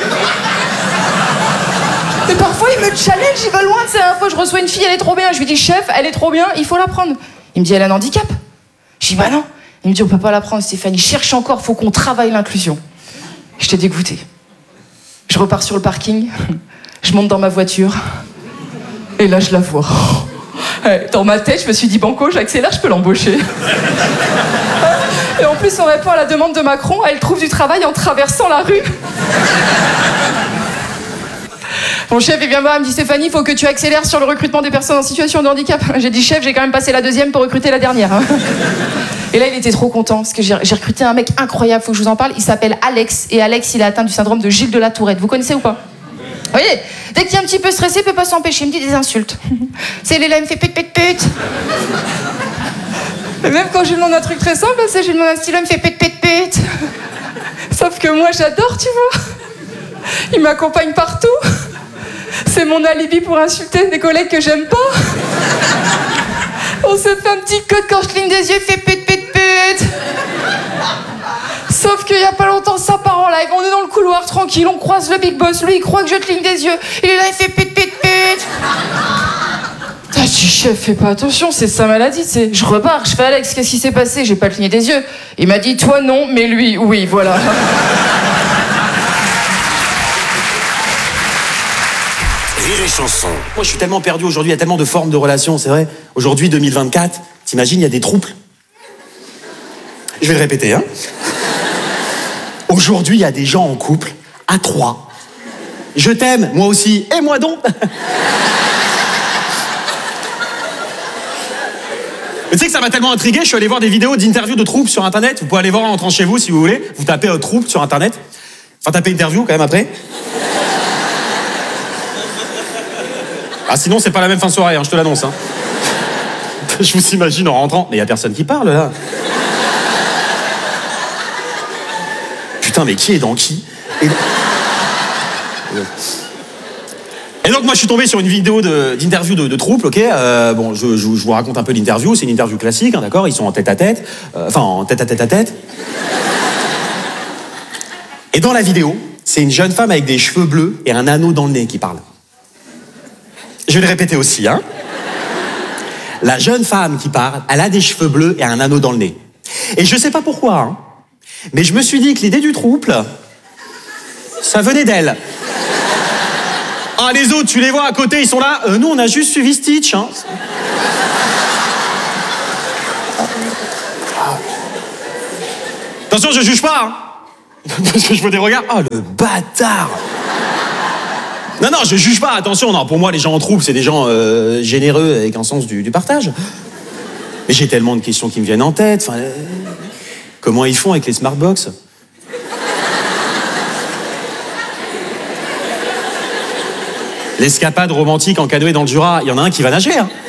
Mais parfois, il me challenge, il va loin. C'est la dernière fois, je reçois une fille, elle est trop bien. Je lui dis, chef, elle est trop bien, il faut la prendre. Il me dit, elle a un handicap. Je dis, non. Il me dit, on peut pas la prendre, Stéphanie. Cherche encore, faut qu'on travaille l'inclusion. J'étais dégoûtée. Je repars sur le parking, je monte dans ma voiture, et là, je la vois. Dans ma tête, je me suis dit, banco, j'accélère, je peux l'embaucher. Et en plus, on répond à la demande de Macron, elle trouve du travail en traversant la rue. Mon chef, il vient me voir, il me dit, Stéphanie, il faut que tu accélères sur le recrutement des personnes en situation de handicap. J'ai dit, chef, j'ai quand même passé la deuxième pour recruter la dernière. Et là, il était trop content, parce que j'ai recruté un mec incroyable, faut que je vous en parle. Il s'appelle Alex, et Alex, il est atteint du syndrome de Gilles de la Tourette. Vous connaissez ou pas? Vous voyez, dès qu'il est un petit peu stressé, il peut pas s'empêcher, il me dit des insultes. C'est là, il me fait pute. Et même quand je lui demande un truc très simple, c'est je lui demande un stylo, il me fait pute. Sauf que moi, j'adore, tu vois. Il m'accompagne partout. C'est mon alibi pour insulter des collègues que j'aime pas. On se fait un petit code quand je cligne des yeux, il fait pute. Sauf qu'il y a pas longtemps, ça part en live. On est dans le couloir, tranquille, on croise le big boss. Lui, il croit que je cligne des yeux. Il est là, il fait pute. Je dis, chef, fais pas attention, c'est sa maladie. Je repars, je fais Alex, qu'est-ce qui s'est passé? J'ai pas cligné des yeux. Il m'a dit, toi non, mais lui, oui, voilà. Rire et Chanson. Moi, je suis tellement perdu aujourd'hui, il y a tellement de formes de relations, c'est vrai. Aujourd'hui, 2024, t'imagines, il y a des troubles. Je vais le répéter, hein. Aujourd'hui, il y a des gens en couple, à 3. Je t'aime, moi aussi, et moi donc. Mais tu sais que ça m'a tellement intrigué, je suis allé voir des vidéos d'interviews de troupes sur internet. Vous pouvez aller voir en rentrant chez vous si vous voulez. Vous tapez troupe sur internet. Enfin, tapez interview quand même après. Ah, sinon, c'est pas la même fin de soirée, hein, je te l'annonce. Hein. Je vous imagine en rentrant. Mais y a personne qui parle là. Putain, mais qui est dans qui? Et donc moi je suis tombé sur une vidéo d'interview de troupe, ok. Bon, je vous raconte un peu l'interview. C'est une interview classique, hein, d'accord. Ils sont en tête à tête, en tête à tête. Et dans la vidéo, c'est une jeune femme avec des cheveux bleus et un anneau dans le nez qui parle. Je vais le répéter aussi, hein. La jeune femme qui parle, elle a des cheveux bleus et un anneau dans le nez. Et je sais pas pourquoi, hein, Mais je me suis dit que l'idée du trouble, ça venait d'elle. Ah, les autres, tu les vois à côté, ils sont là. Nous, on a juste suivi Stitch. Hein. Attention, je juge pas. Hein. Parce que je vois des regards. Oh, le bâtard. Non, je juge pas, attention. Non, pour moi, les gens en trouble, c'est des gens généreux avec un sens du partage. Mais j'ai tellement de questions qui me viennent en tête. Enfin, comment ils font avec les smartbox? L'escapade romantique en canoë dans le Jura, il y en a un qui va nager. Hein.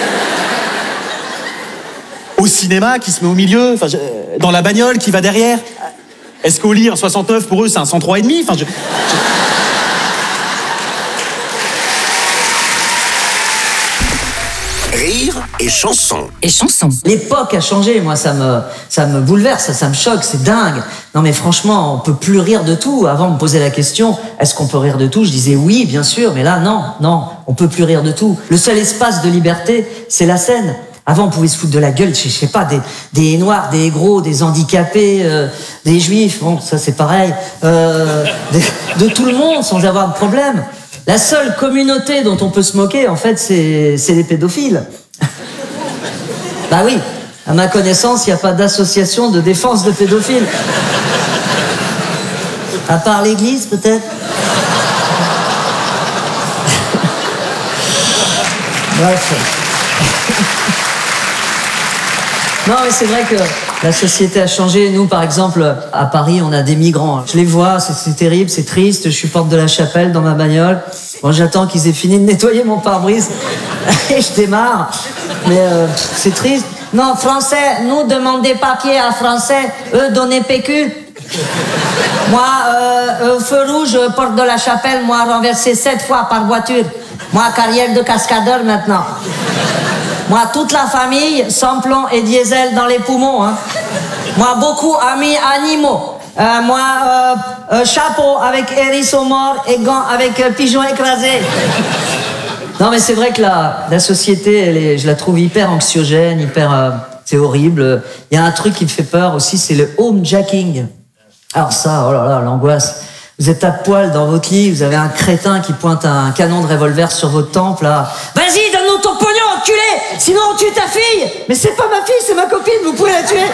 Au cinéma, qui se met au milieu, enfin, dans la bagnole, qui va derrière. Est-ce qu'au lit, un 69, pour eux, c'est un 103,5? Enfin, Rire et chanson. Et chanson. L'époque a changé, moi ça me bouleverse, ça me choque, c'est dingue. Non mais franchement, on peut plus rire de tout. Avant, on me posait la question, est-ce qu'on peut rire de tout? Je disais oui, bien sûr, mais là, non, on peut plus rire de tout. Le seul espace de liberté, c'est la scène. Avant, on pouvait se foutre de la gueule, je sais pas, des noirs, des gros, des handicapés, des juifs, bon, ça c'est pareil, de tout le monde sans avoir de problème. La seule communauté dont on peut se moquer, en fait, c'est les pédophiles. Bah oui, à ma connaissance, il n'y a pas d'association de défense de pédophiles. À part l'église, peut-être. Bref. Non, mais c'est vrai que la société a changé. Nous, par exemple, à Paris, on a des migrants. Je les vois, c'est terrible, c'est triste. Je suis porte de la Chapelle dans ma bagnole. Bon, j'attends qu'ils aient fini de nettoyer mon pare-brise et je démarre. Mais c'est triste. Non, français, nous demander papier à français, eux donner PQ. Moi, feu rouge, porte de la Chapelle, moi renversé 7 fois par voiture. Moi, carrière de cascadeur maintenant. Moi, toute la famille, sans plomb et diesel dans les poumons. Hein. Moi, beaucoup amis animaux. Chapeau avec hérisson mort et gants avec pigeon écrasé. Non, mais c'est vrai que la société, je la trouve hyper anxiogène, c'est horrible. Il y a un truc qui me fait peur aussi, c'est le homejacking. Alors ça, oh là là, l'angoisse. Vous êtes à poil dans votre lit, vous avez un crétin qui pointe un canon de revolver sur votre tempe, là. Vas-y, donne-nous ton pognon, enculé! Sinon on tue ta fille! Mais c'est pas ma fille, c'est ma copine, vous pouvez la tuer!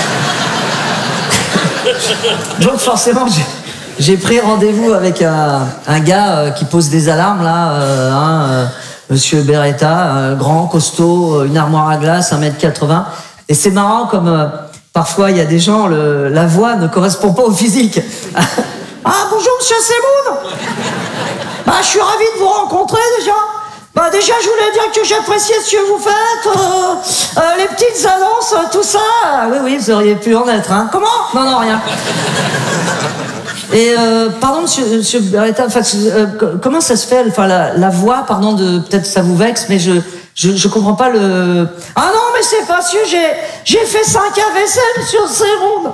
Donc forcément, j'ai pris rendez-vous avec un gars qui pose des alarmes, là, Monsieur Beretta, grand, costaud, une armoire à glace, 1m80. Et c'est marrant comme parfois il y a des gens, la voix ne correspond pas au physique. Ah, bonjour, monsieur Semoun. Bah, je suis ravi de vous rencontrer, déjà. Bah, déjà, je voulais dire que j'appréciais ce que vous faites, les petites annonces, tout ça. Oui, vous auriez pu en être, hein. Comment? Non, rien. Et, pardon, monsieur Beretta, comment ça se fait, enfin, la voix, pardon, peut-être ça vous vexe, mais je comprends pas le... Ah non, mais c'est parce que j'ai fait 5 AVC, sur Semoun.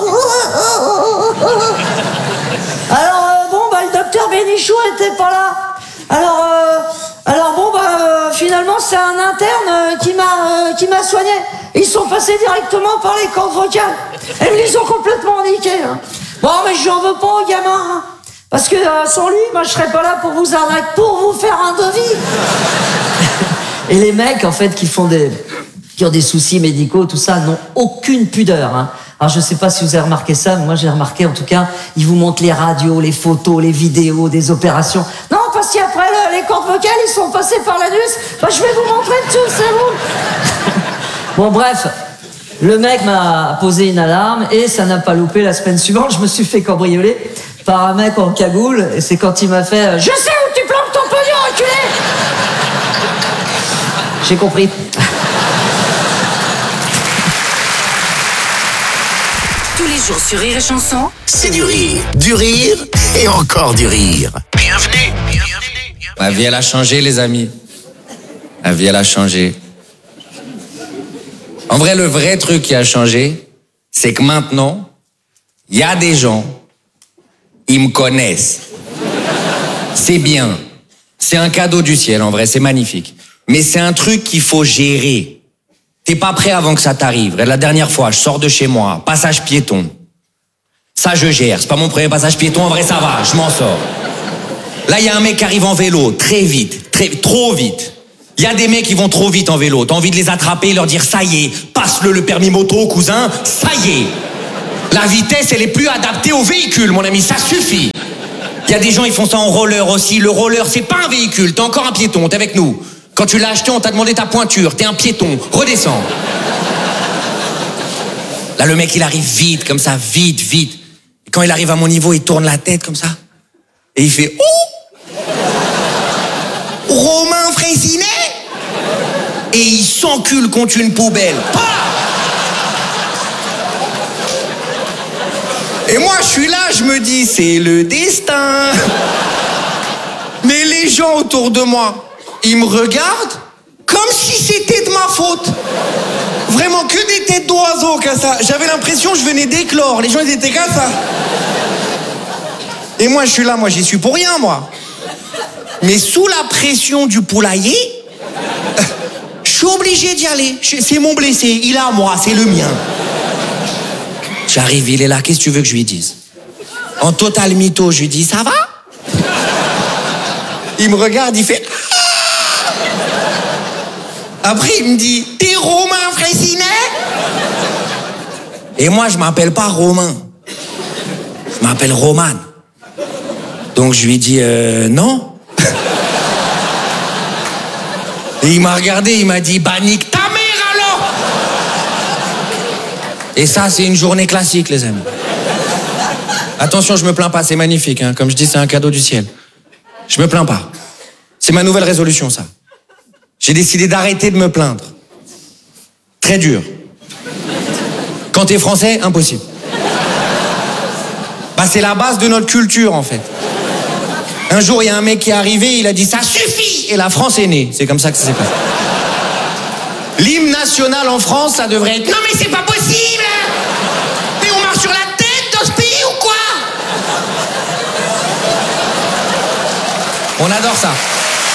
Alors, le docteur Bénichou était pas là. Alors finalement, c'est un interne qui m'a soigné. Ils sont passés directement par les cordes vocales. Et ils me les ont complètement niqués. Hein. Bon, mais j'en veux pas au gamin. Hein. Parce que sans lui, moi, je serais pas là pour vous arnaquer, pour vous faire un devis. Et les mecs, en fait, qui ont des soucis médicaux, tout ça, n'ont aucune pudeur. Hein. Alors, je sais pas si vous avez remarqué ça, mais moi, j'ai remarqué, en tout cas, ils vous montrent les radios, les photos, les vidéos des opérations. Non, parce qu'après, les cordes vocales, ils sont passés par l'anus. Bah, je vais vous montrer dessus, c'est vous. Bon, bref. Le mec m'a posé une alarme et ça n'a pas loupé. La semaine suivante, je me suis fait cambrioler par un mec en cagoule. Et c'est quand il m'a fait « Je sais où tu plantes ton pognon, enculé !» J'ai compris. Tous les jours sur Rire et Chanson, C'est du rire et encore du rire. Bienvenue. Ma vie, elle a changé, les amis. La vie, elle a changé. En vrai, le vrai truc qui a changé, c'est que maintenant, il y a des gens, ils me connaissent. C'est bien. C'est un cadeau du ciel, en vrai, c'est magnifique. Mais c'est un truc qu'il faut gérer. T'es pas prêt avant que ça t'arrive. La dernière fois, je sors de chez moi, passage piéton. Ça, je gère. C'est pas mon premier passage piéton. En vrai, ça va. Je m'en sors. Là, il y a un mec qui arrive en vélo, très vite, trop vite. Il y a des mecs qui vont trop vite en vélo. T'as envie de les attraper et leur dire, ça y est, passe-le permis moto, cousin, ça y est. La vitesse, elle est plus adaptée au véhicule, mon ami, ça suffit. Il y a des gens, ils font ça en roller aussi. Le roller, c'est pas un véhicule, t'es encore un piéton, t'es avec nous. Quand tu l'as acheté, on t'a demandé ta pointure, t'es un piéton, redescends. Là, le mec, il arrive vite, comme ça, vite. Et quand il arrive à mon niveau, il tourne la tête comme ça. Et il fait, oh, Romain Fraissinet. Et il s'encule contre une poubelle. Et moi, je suis là, je me dis, c'est le destin. Mais les gens autour de moi, ils me regardent comme si c'était de ma faute. Vraiment, que des têtes d'oiseaux comme ça. J'avais l'impression que je venais d'éclore. Les gens, ils étaient comme ça. Et moi, je suis là, moi, j'y suis pour rien, moi. Mais sous la pression du poulailler, je suis obligé d'y aller. C'est mon blessé, il est à moi, c'est le mien. J'arrive, il est là, qu'est-ce que tu veux que je lui dise? En total mytho, je lui dis, ça va? Il me regarde, il fait... Après, il me dit, t'es Romain Fraissinet? Et moi, je m'appelle pas Romain. Je m'appelle Roman. Donc, je lui dis, non. Et il m'a regardé, il m'a dit, bah, nique ta mère alors! Et ça, c'est une journée classique, les amis. Attention, je me plains pas, c'est magnifique, hein. Comme je dis, c'est un cadeau du ciel. Je me plains pas. C'est ma nouvelle résolution, ça. J'ai décidé d'arrêter de me plaindre. Très dur. Quand t'es français, impossible. Bah, c'est la base de notre culture, en fait. Un jour, il y a un mec qui est arrivé, il a dit « ça suffit !» Et la France est née. C'est comme ça que ça s'est passé. L'hymne national en France, ça devrait être « non mais c'est pas possible! Mais on marche sur la tête dans ce pays ou quoi ?» On adore ça.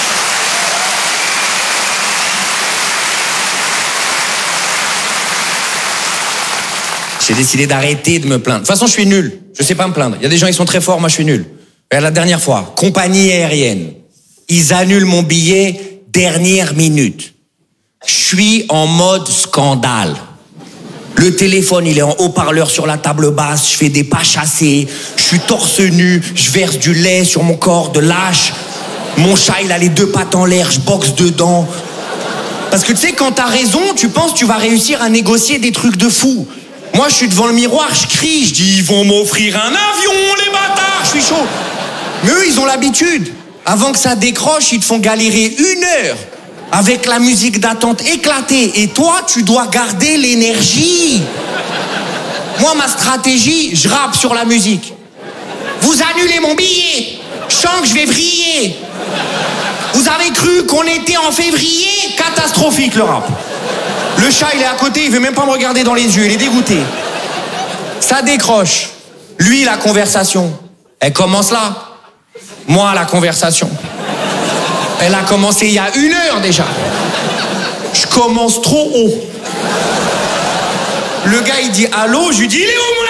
J'ai décidé d'arrêter de me plaindre. De toute façon, je suis nul. Je sais pas me plaindre. Il y a des gens qui sont très forts, moi je suis nul. Et la dernière fois, compagnie aérienne. Ils annulent mon billet dernière minute. Je suis en mode scandale. Le téléphone, il est en haut-parleur sur la table basse. Je fais des pas chassés. Je suis torse nu. Je verse du lait sur mon corps de lâche. Mon chat, il a les deux pattes en l'air. Je boxe dedans. Parce que tu sais, quand t'as raison, tu penses que tu vas réussir à négocier des trucs de fou. Moi, je suis devant le miroir, je crie, je dis, ils vont m'offrir un avion, les bâtards, je suis chaud. Mais eux, ils ont l'habitude. Avant que ça décroche, ils te font galérer 1 heure avec la musique d'attente éclatée. Et toi, tu dois garder l'énergie. Moi, ma stratégie, je rappe sur la musique. Vous annulez mon billet. Je sens que je vais vriller. Vous avez cru qu'on était en février? Catastrophique, le rap. Le chat, il est à côté, il veut même pas me regarder dans les yeux, il est dégoûté. Ça décroche. Lui, la conversation, elle commence là. Moi, la conversation, elle a commencé il y a 1 heure déjà. Je commence trop haut. Le gars, il dit allô, je lui dis, il est où mon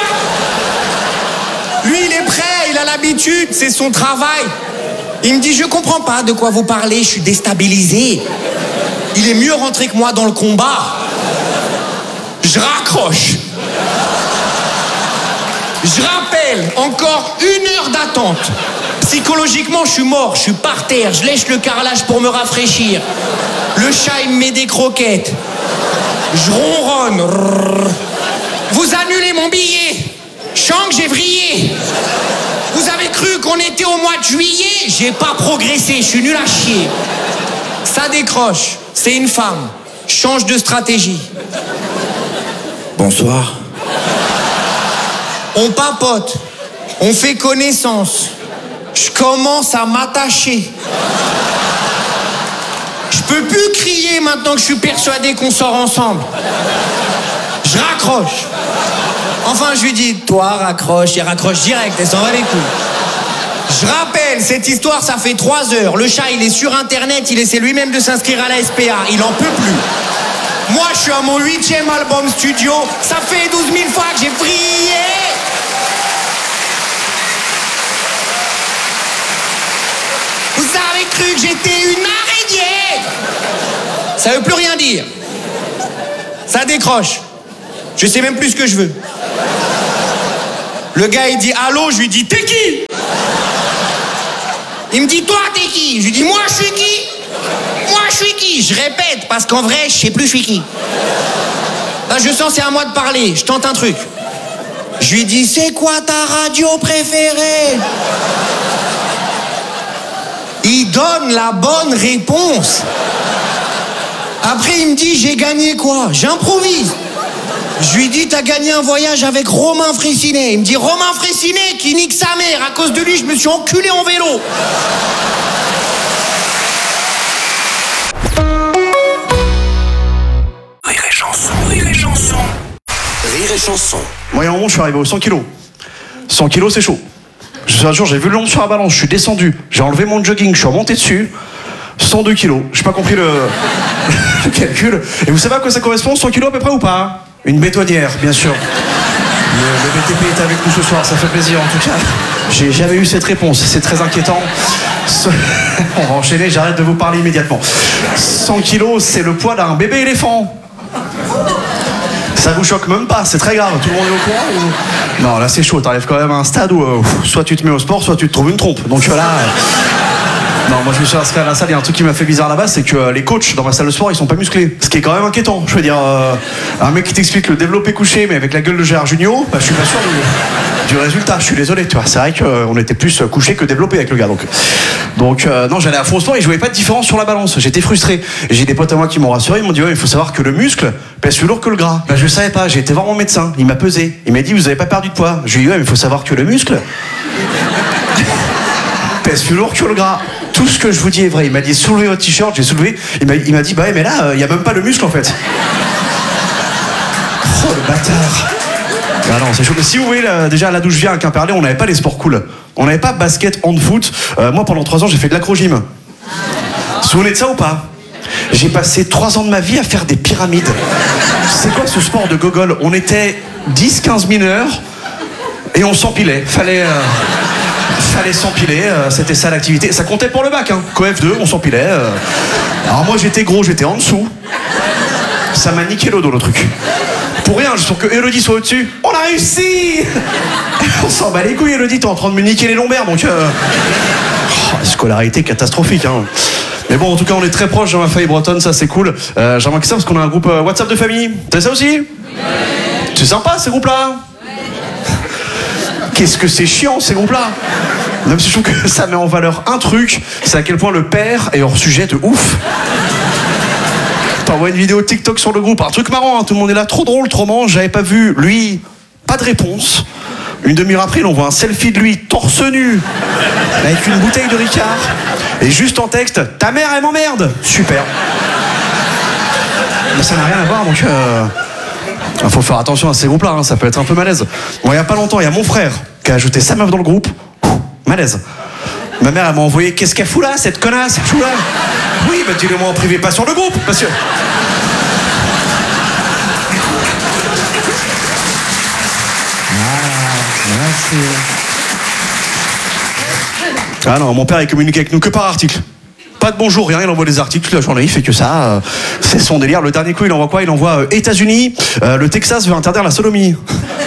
avion? Lui, il est prêt, il a l'habitude, c'est son travail. Il me dit, je comprends pas de quoi vous parlez, je suis déstabilisé. Il est mieux rentré que moi dans le combat. Je raccroche. Je rappelle, encore 1 heure d'attente. Psychologiquement, je suis mort, je suis par terre, je lèche le carrelage pour me rafraîchir. Le chat, il me met des croquettes. Je ronronne. Vous annulez mon billet. Je sens que j'ai vrillé. Vous avez cru qu'on était au mois de juillet? J'ai pas progressé, je suis nul à chier. Ça décroche. C'est une femme. Change de stratégie. Bonsoir. On papote. On fait connaissance. Je commence à m'attacher. Je peux plus crier maintenant que je suis persuadé qu'on sort ensemble. Je raccroche. Enfin, je lui dis, toi, raccroche. Il raccroche direct, elle s'en va les couilles. Je rappelle, cette histoire, ça fait 3 heures. Le chat, il est sur Internet, il essaie lui-même de s'inscrire à la SPA. Il en peut plus. Moi, je suis à mon 8e album studio. Ça fait 12 000 fois que j'ai prié. que j'étais une araignée. Ça veut plus rien dire. Ça décroche. Je sais même plus ce que je veux. Le gars, il dit allô, je lui dis t'es qui? Il me dit toi, t'es qui? Je lui dis moi, je suis qui? Moi, je suis qui? Je répète, parce qu'en vrai, je sais plus je suis qui. Là, je sens c'est à moi de parler. Je tente un truc. Je lui dis c'est quoi ta radio préférée? Il donne la bonne réponse. Après, il me dit j'ai gagné quoi? J'improvise. Je lui dis t'as gagné un voyage avec Romain Fraissinet. Il me dit Romain Fraissinet qui nique sa mère. À cause de lui, je me suis enculé en vélo. Rire et chanson, rire et chanson. Rire et chanson. Moi, il y a un moment, je suis arrivé aux 100 kilos. 100 kilos, c'est chaud. Un jour, j'ai vu le nombre sur la balance, je suis descendu, j'ai enlevé mon jogging, je suis remonté dessus. 102 kilos. J'ai pas compris le calcul. Et vous savez à quoi ça correspond, 100 kilos à peu près ou pas? Une bétonnière, bien sûr. Le BTP est avec nous ce soir, ça fait plaisir en tout cas. J'ai jamais eu cette réponse, c'est très inquiétant. On va enchaîner, j'arrête de vous parler immédiatement. 100 kilos, c'est le poids d'un bébé éléphant. Ça vous choque même pas, c'est très grave, tout le monde est au courant ou... Non, là c'est chaud, t'arrives quand même à un stade où soit tu te mets au sport, soit tu te trouves une trompe. Donc là... Non, moi je me suis inscrit à la salle, il y a un truc qui m'a fait bizarre là-bas, c'est que les coachs dans ma salle de sport, ils sont pas musclés. Ce qui est quand même inquiétant. Je veux dire, un mec qui t'explique le développé couché, mais avec la gueule de Gérard Jugnot, bah, je suis pas sûr du résultat. Je suis désolé, tu vois. C'est vrai qu'on était plus couché que développé avec le gars. Donc non, j'allais à fond au sport et je voyais pas de différence sur la balance. J'étais frustré. Et j'ai des potes à moi qui m'ont rassuré, ils m'ont dit ouais, il faut savoir que le muscle pèse plus lourd que le gras. Bah, je le savais pas, j'ai été voir mon médecin, il m'a pesé. Il m'a dit vous avez pas perdu de poids. Je lui ai dit ouais, mais il faut savoir que le muscle pèse plus lourd que le gras. Tout ce que je vous dis est vrai. Il m'a dit soulevez votre t-shirt, j'ai soulevé. Il m'a dit bah ouais, mais là, il y a même pas le muscle en fait. Oh le bâtard. Ah non, c'est chaud. Mais si vous voulez, déjà là d'où je viens à Quimperlé, on n'avait pas les sports cool. On n'avait pas basket, hand, foot. Moi pendant 3 ans, j'ai fait de l'acro-gym. Vous vous souvenez de ça ou pas? J'ai passé 3 ans de ma vie à faire des pyramides. C'est quoi ce sport de gogol? On était 10-15 mineurs et on s'empilait. Fallait s'empiler, c'était ça l'activité. Ça comptait pour le bac, hein. Coef 2, on s'empilait. Alors moi j'étais gros, j'étais en dessous. Ça m'a niqué le dos le truc. Pour rien, juste pour que Elodie soit au-dessus. On a réussi. On s'en bat les couilles, Elodie, t'es en train de me niquer les lombaires, donc... scolarité catastrophique, hein. Mais bon, en tout cas, on est très proches dans ma famille bretonne, ça c'est cool. J'ai remarqué ça parce qu'on a un groupe WhatsApp de famille. T'as ça aussi? C'est sympa, ces groupes-là. Qu'est-ce que c'est chiant ces groupes-là. Même si je trouve que ça met en valeur un truc, c'est à quel point le père est hors sujet de ouf. T'envoies une vidéo TikTok sur le groupe, un truc marrant, hein, tout le monde est là, trop drôle, trop marrant, j'avais pas vu, lui, pas de réponse. Une demi-heure après, il envoie un selfie de lui, torse nu, avec une bouteille de Ricard, et juste en texte, ta mère elle m'emmerde. Super. Mais ça n'a rien à voir, donc... faut faire attention à ces groupes-là, hein, ça peut être un peu malaise. Bon, il y a pas longtemps, il y a mon frère qui a ajouté sa meuf dans le groupe. Malaise. Ma mère, elle m'a envoyé qu'est-ce qu'elle fout là, cette connasse, elle fout là. Oui, bah dis-le-moi en privé, pas sur le groupe, parce que... Merci. Ah non, mon père, il communique avec nous que par article. Pas de bonjour, rien, il envoie des articles toute la journée, il fait que ça. C'est son délire. Le dernier coup, il envoie quoi? Il envoie États-Unis, le Texas veut interdire la sodomie.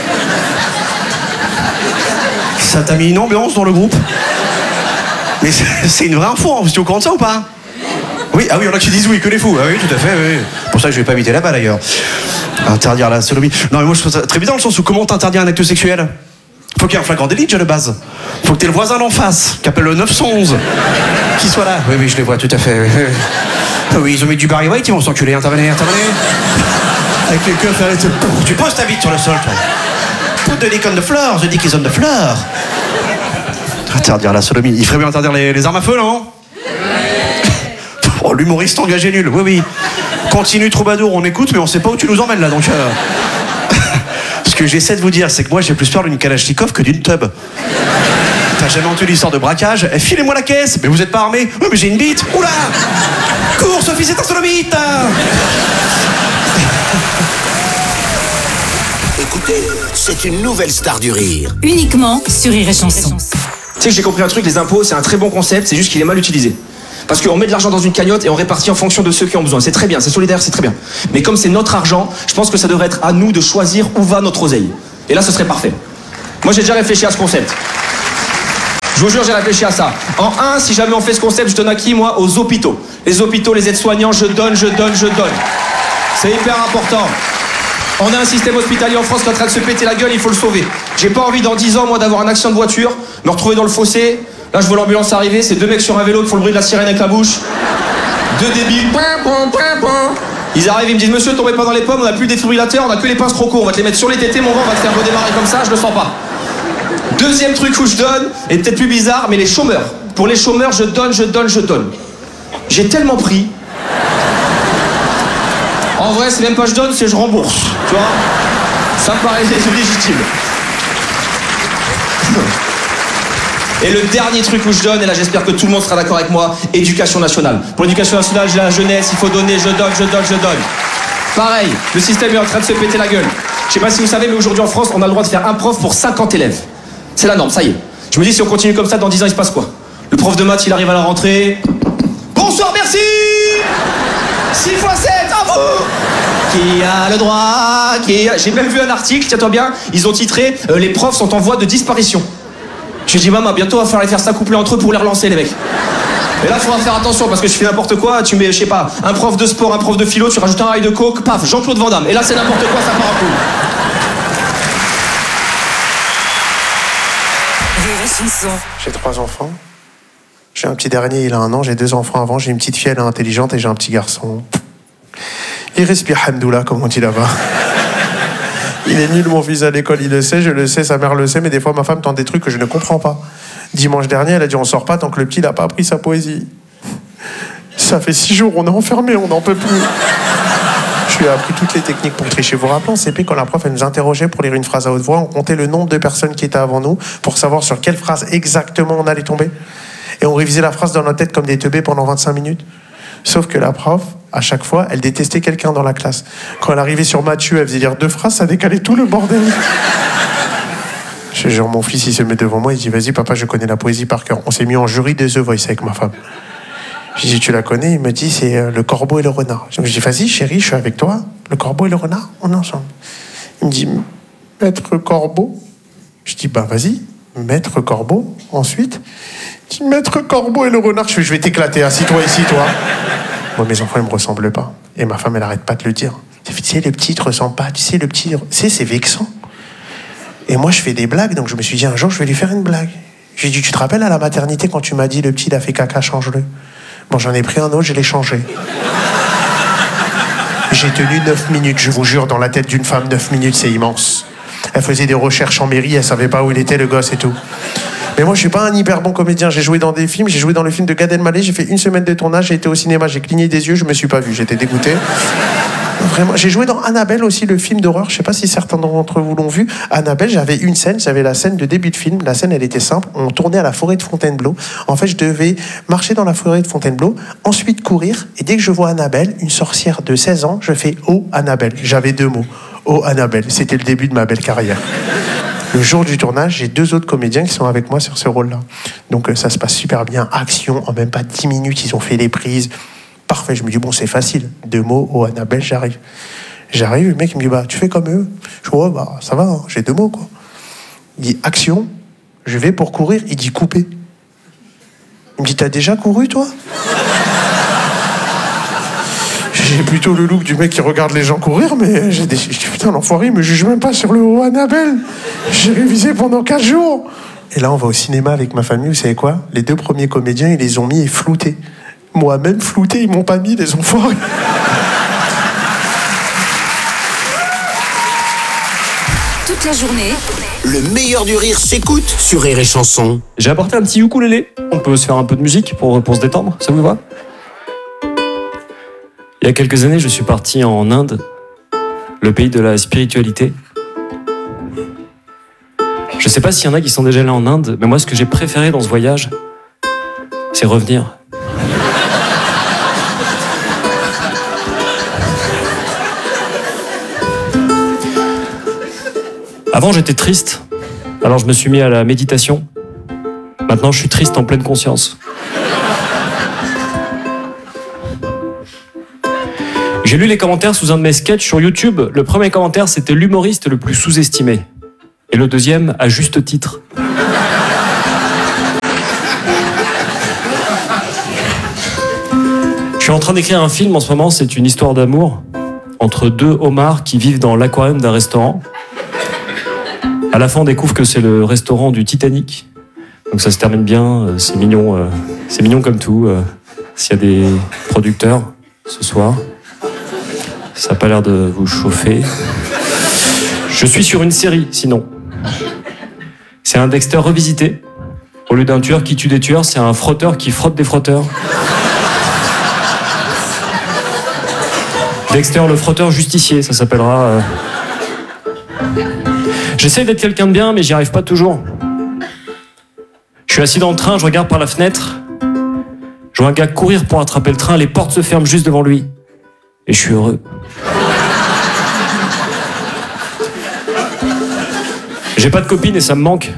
Ça t'a mis une ambiance dans le groupe. Mais c'est une vraie info, hein. Vous êtes au courant de ça ou pas? Oui, ah oui, il y en a qui disent oui, que les fous. Ah oui, tout à fait, oui. Pour ça que je vais pas habiter là-bas d'ailleurs. Interdire la sodomie. Non, mais moi je trouve ça très bizarre dans le sens où comment t'interdire un acte sexuel? Faut qu'il y ait un flagrant délit déjà de base. Faut que t'aies le voisin d'en face, qui appelle le 911, qui soit là. Oui, oui, je les vois, tout à fait. Oui, oui, ils ont mis du Barry White, ils vont s'enculer. Intervenez. Avec les queues, tu poses ta bite sur le sol, toi. Put the dick on the floor, the dick is on the floor. Interdire la sodomie. Il ferait bien interdire les armes à feu, non? Oh, l'humoriste engagé nul, oui, oui. Continue, troubadour, on écoute, mais on sait pas où tu nous emmènes là, donc... Ce que j'essaie de vous dire, c'est que moi j'ai plus peur d'une Kalachnikov que d'une tub. T'as jamais entendu l'histoire de braquage? Filez-moi la caisse. Mais vous êtes pas armé? Oui, mais j'ai une bite. Oula! Cours, Sophie, c'est un sodomite! Écoutez, c'est une nouvelle star du rire. Uniquement sur Rire et Chanson. Tu sais que j'ai compris un truc, les impôts, c'est un très bon concept, c'est juste qu'il est mal utilisé. Parce qu'on met de l'argent dans une cagnotte et on répartit en fonction de ceux qui ont besoin. C'est très bien, c'est solidaire, c'est très bien. Mais comme c'est notre argent, je pense que ça devrait être à nous de choisir où va notre oseille. Et là, ce serait parfait. Moi, j'ai déjà réfléchi à ce concept. Je vous jure, j'ai réfléchi à ça. En 1, si jamais on fait ce concept, je donne à qui, moi? Aux hôpitaux. Les hôpitaux, les aides-soignants, je donne. C'est hyper important. On a un système hospitalier en France qui est en train de se péter la gueule, il faut le sauver. J'ai pas envie dans 10 ans, moi, d'avoir un accident de voiture, me retrouver dans le fossé. Là, je vois l'ambulance arriver, c'est 2 mecs sur un vélo qui font le bruit de la sirène avec la bouche. 2 débiles. Ils arrivent, ils me disent, monsieur, tombez pas dans les pommes, on a plus de défibrillateur, on a que les pinces croco, on va te les mettre sur les tétés, mon gars, on va te faire redémarrer comme ça, je le sens pas. Deuxième truc où je donne, et peut-être plus bizarre, mais les chômeurs. Pour les chômeurs, je donne. J'ai tellement pris. En vrai, c'est même pas je donne, c'est je rembourse. Tu vois? Ça me paraît légitime. Et le dernier truc où je donne, et là j'espère que tout le monde sera d'accord avec moi, éducation nationale. Pour l'éducation nationale, j'ai la jeunesse, il faut donner, je donne. Pareil, le système est en train de se péter la gueule. Je sais pas si vous savez, mais aujourd'hui en France, on a le droit de faire un prof pour 50 élèves. C'est la norme, ça y est. Je me dis, si on continue comme ça, dans 10 ans, il se passe quoi? Le prof de maths, il arrive à la rentrée. Bonsoir, merci 6 x 7, à vous. Qui a le droit, J'ai même vu un article, tiens-toi bien, ils ont titré « Les profs sont en voie de disparition ». Je lui ai dit, maman, bientôt on va falloir les faire s'accoupler entre eux pour les relancer, les mecs. Et là, il faudra faire attention, parce que je fais n'importe quoi, tu mets, je sais pas, un prof de sport, un prof de philo, tu rajoutes un rail de coke, paf, Jean-Claude Van Damme. Et là, c'est n'importe quoi, ça part en couille. J'ai 3 enfants. J'ai un petit dernier, il a 1 an. J'ai 2 enfants avant. J'ai une petite fille, elle est intelligente, et j'ai un petit garçon. Il respire Hamdoullah, comme on dit là-bas. Il est nul, mon fils, à l'école, il le sait, je le sais, sa mère le sait, mais des fois, ma femme tente des trucs que je ne comprends pas. Dimanche dernier, elle a dit, on sort pas tant que le petit n'a pas appris sa poésie. Ça fait 6 jours, on est enfermés, on n'en peut plus. Je lui ai appris toutes les techniques pour tricher. Vous vous rappelez, en CP, quand la prof, elle nous interrogeait pour lire une phrase à haute voix, on comptait le nombre de personnes qui étaient avant nous pour savoir sur quelle phrase exactement on allait tomber. Et on révisait la phrase dans notre tête comme des teubés pendant 25 minutes. Sauf que la prof, à chaque fois, elle détestait quelqu'un dans la classe. Quand elle arrivait sur Mathieu, elle faisait lire 2 phrases, ça décalait tout le bordel. Je jure, mon fils, il se met devant moi, il dit, vas-y, papa, je connais la poésie par cœur. On s'est mis en jury de The Voice avec ma femme. Je dis, tu la connais? Il me dit, c'est le corbeau et le renard. Je dis, vas-y, chérie, je suis avec toi. Le corbeau et le renard, on est ensemble. Il me dit, maître corbeau. Je dis, bah, vas-y, maître corbeau. Ensuite, il dit, maître corbeau et le renard. Je vais t'éclater, assis-toi ici, toi. Moi, mes enfants, ils me ressemblent pas. Et ma femme, elle arrête pas de le dire. Tu sais, le petit, te ressemble pas. Tu sais, le petit, tu sais, c'est vexant. Et moi, je fais des blagues, donc je me suis dit, un jour, je vais lui faire une blague. J'ai dit, tu te rappelles à la maternité quand tu m'as dit, le petit, il a fait caca, change-le. Bon, j'en ai pris un autre, je l'ai changé. J'ai tenu 9 minutes, je vous jure, dans la tête d'une femme, 9 minutes, c'est immense. Elle faisait des recherches en mairie, elle savait pas où il était, le gosse et tout. Mais moi, je suis pas un hyper bon comédien. J'ai joué dans des films, j'ai joué dans le film de Gad Elmaleh, j'ai fait 1 semaine de tournage, j'ai été au cinéma, j'ai cligné des yeux, je me suis pas vu, j'étais dégoûté. Vraiment, j'ai joué dans Annabelle aussi, le film d'horreur. Je sais pas si certains d'entre vous l'ont vu. Annabelle, j'avais une scène, j'avais la scène de début de film. La scène, elle était simple. On tournait à la forêt de Fontainebleau. En fait, je devais marcher dans la forêt de Fontainebleau, ensuite courir. Et dès que je vois Annabelle, une sorcière de 16 ans, je fais « Oh, Annabelle ». J'avais 2 mots. « Oh, Annabelle ». C'était le début de ma belle carrière. Le jour du tournage, j'ai 2 autres comédiens qui sont avec moi sur ce rôle-là. Donc ça se passe super bien. Action, en même pas 10 minutes, ils ont fait les prises. Parfait, je me dis, bon, c'est facile. 2 mots, oh, Annabelle, j'arrive. J'arrive, le mec, il me dit, bah, tu fais comme eux. Je dis, ouais, bah, ça va, hein, j'ai 2 mots, quoi. Il dit, action, je vais pour courir. Il dit, couper. Il me dit, t'as déjà couru, toi? J'ai plutôt le look du mec qui regarde les gens courir, mais je dis, putain, l'enfoiré, il me juge même pas sur le oh, Annabelle. J'ai révisé pendant 4 jours. Et là, on va au cinéma avec ma famille, vous savez quoi? Les 2 premiers comédiens, ils les ont mis et floutés. Moi, même flouté, ils m'ont pas mis, les enfoirés. Toute la journée, Le meilleur du rire s'écoute sur Rire et Chanson. J'ai apporté un petit ukulélé. On peut se faire un peu de musique pour se détendre, ça vous va? Il y a quelques années, je suis parti en Inde, le pays de la spiritualité. Je sais pas s'il y en a qui sont déjà allés en Inde, mais moi, ce que j'ai préféré dans ce voyage, c'est revenir. Avant, j'étais triste, alors je me suis mis à la méditation. Maintenant, je suis triste en pleine conscience. J'ai lu les commentaires sous un de mes sketchs sur YouTube. Le premier commentaire, c'était l'humoriste le plus sous-estimé. Et le deuxième, à juste titre. Je suis en train d'écrire un film en ce moment, c'est une histoire d'amour entre deux homards qui vivent dans l'aquarium d'un restaurant. À la fin, on découvre que c'est le restaurant du Titanic. Donc ça se termine bien, c'est mignon comme tout. S'il y a des producteurs ce soir, ça n'a pas l'air de vous chauffer. Je suis sur une série, sinon. C'est un Dexter revisité. Au lieu d'un tueur qui tue des tueurs, c'est un frotteur qui frotte des frotteurs. Dexter le frotteur justicier, ça s'appellera. J'essaie d'être quelqu'un de bien, mais j'y arrive pas toujours. Je suis assis dans le train, je regarde par la fenêtre. Je vois un gars courir pour attraper le train, les portes se ferment juste devant lui. Et je suis heureux. J'ai pas de copine et ça me manque.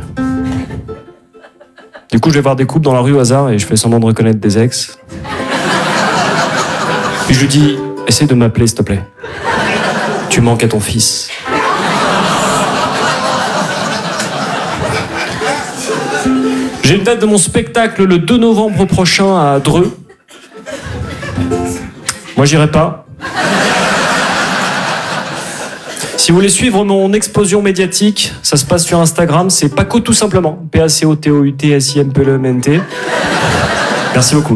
Du coup, je vais voir des couples dans la rue au hasard et je fais semblant de reconnaître des ex. Puis je lui dis, essaie de m'appeler, s'il te plaît. Tu manques à ton fils. J'ai une date de mon spectacle le 2 novembre prochain à Dreux. Moi, j'irai pas. Si vous voulez suivre mon explosion médiatique, ça se passe sur Instagram, c'est Paco tout simplement. P-A-C-O-T-O-U-T-S-I-M-P-L-E-M-N-T. Merci beaucoup.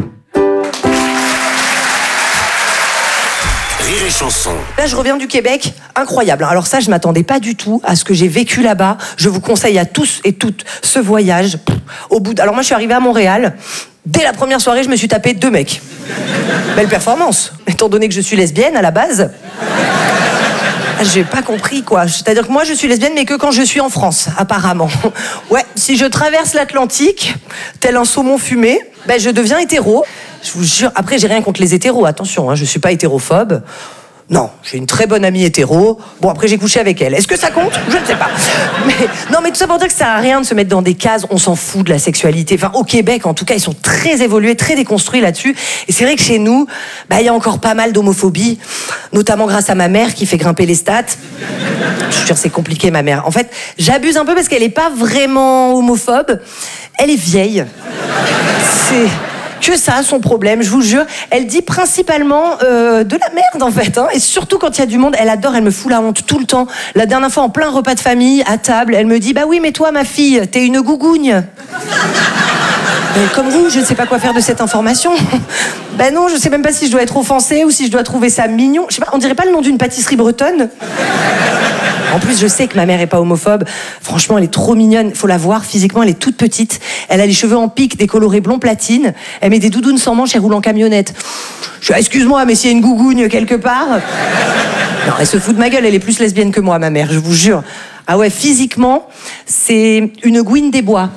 Rire et chanson. Là, je reviens du Québec, incroyable. Alors ça, je m'attendais pas du tout à ce que j'ai vécu là-bas. Je vous conseille à tous et toutes ce voyage. Alors moi, je suis arrivée à Montréal. Dès la première soirée, je me suis tapé 2 mecs. Belle performance, étant donné que je suis lesbienne à la base. J'ai pas compris, quoi. C'est-à-dire que moi, je suis lesbienne, mais que quand je suis en France, apparemment. Ouais, si je traverse l'Atlantique, tel un saumon fumé, ben, je deviens hétéro. Je vous jure, après, j'ai rien contre les hétéros, attention, hein, je suis pas hétérophobe. Non, j'ai une très bonne amie hétéro. Bon, après, j'ai couché avec elle. Est-ce que ça compte? Je ne sais pas. Non, mais tout ça pour dire que ça sert à rien de se mettre dans des cases. On s'en fout de la sexualité. Enfin, au Québec, en tout cas, ils sont très évolués, très déconstruits là-dessus. Et c'est vrai que chez nous, bah, il y a encore pas mal d'homophobie, notamment grâce à ma mère qui fait grimper les stats. Je suis sûre, c'est compliqué, ma mère. En fait, j'abuse un peu parce qu'elle est pas vraiment homophobe. Elle est vieille. C'est que ça, son problème, je vous jure. Elle dit principalement de la merde, en fait. Hein. Et surtout quand il y a du monde, elle adore, elle me fout la honte tout le temps. La dernière fois, en plein repas de famille, à table, elle me dit « Bah oui, mais toi, ma fille, t'es une gougougne. » Comme vous, je ne sais pas quoi faire de cette information. Ben non, je sais même pas si je dois être offensée ou si je dois trouver ça mignon. Je sais pas, on dirait pas le nom d'une pâtisserie bretonne. En plus, je sais que ma mère est pas homophobe. Franchement, elle est trop mignonne. Faut la voir, physiquement, elle est toute petite. Elle a les cheveux en pique, décolorés blond platine. Elle met des doudounes sans manches et roule en camionnette. Je dis, excuse-moi, mais s'il y a une gougougne quelque part... Non, elle se fout de ma gueule, elle est plus lesbienne que moi, ma mère, je vous jure. Ah ouais, physiquement, c'est une gouine des bois.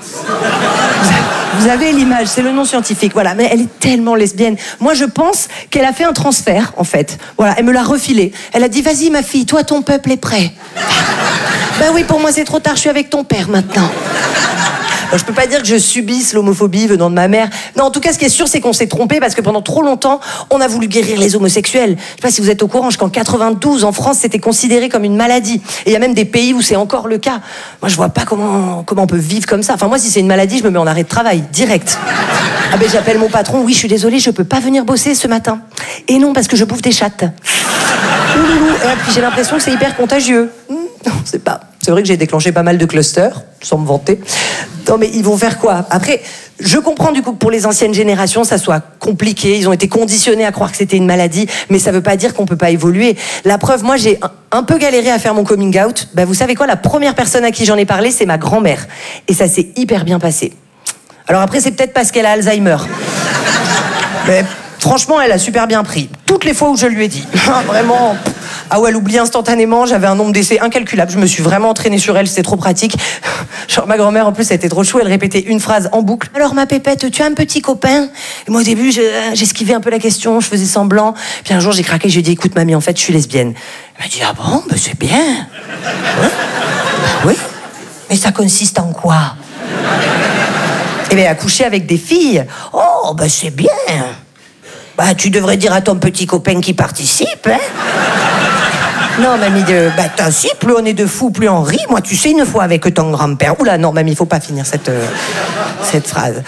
Vous avez l'image, c'est le nom scientifique, voilà. Mais elle est tellement lesbienne. Moi, je pense qu'elle a fait un transfert, en fait. Voilà, elle me l'a refilé. Elle a dit, vas-y, ma fille, toi, ton peuple est prêt. Ben oui, pour moi, c'est trop tard, je suis avec ton père, maintenant. Alors, je peux pas dire que je subisse l'homophobie venant de ma mère. Non, en tout cas, ce qui est sûr, c'est qu'on s'est trompé parce que pendant trop longtemps, on a voulu guérir les homosexuels. Je sais pas si vous êtes au courant, jusqu'en 92, en France, c'était considéré comme une maladie. Et il y a même des pays où c'est encore le cas. Moi, je vois pas comment on peut vivre comme ça. Enfin, moi, si c'est une maladie, je me mets en arrêt de travail, direct. Ah ben, j'appelle mon patron, oui, je suis désolée, je peux pas venir bosser ce matin. Et non, parce que je bouffe des chattes. Ouloulou. Et puis j'ai l'impression que c'est hyper contagieux. Non, c'est pas... C'est vrai que j'ai déclenché pas mal de clusters, sans me vanter. Non, mais ils vont faire quoi? Après, je comprends du coup que pour les anciennes générations, ça soit compliqué. Ils ont été conditionnés à croire que c'était une maladie, mais ça veut pas dire qu'on peut pas évoluer. La preuve, moi, j'ai un peu galéré à faire mon coming out. Bah, vous savez quoi? La première personne à qui j'en ai parlé, c'est ma grand-mère. Et ça s'est hyper bien passé. Alors après, c'est peut-être parce qu'elle a Alzheimer. Mais franchement, elle a super bien pris. Toutes les fois où je lui ai dit. Vraiment... Ah ouais, elle oublie instantanément, j'avais un nombre d'essais incalculable, je me suis vraiment entraînée sur elle, c'était trop pratique. Genre ma grand-mère en plus, elle était trop chou, elle répétait une phrase en boucle. Alors ma pépette, tu as un petit copain? Et moi au début, j'esquivais un peu la question, je faisais semblant. Puis un jour j'ai craqué, j'ai dit écoute mamie, en fait je suis lesbienne. Elle m'a dit ah bon, bah c'est bien. Ouais. Oui, mais ça consiste en quoi? Eh bien à coucher avec des filles. Oh bah c'est bien. Bah, tu devrais dire à ton petit copain qui participe, hein. Non, mamie, t'as plus on est de fous, plus on rit. Moi, tu sais, une fois avec ton grand-père... Oula, non, mamie, il faut pas finir cette phrase.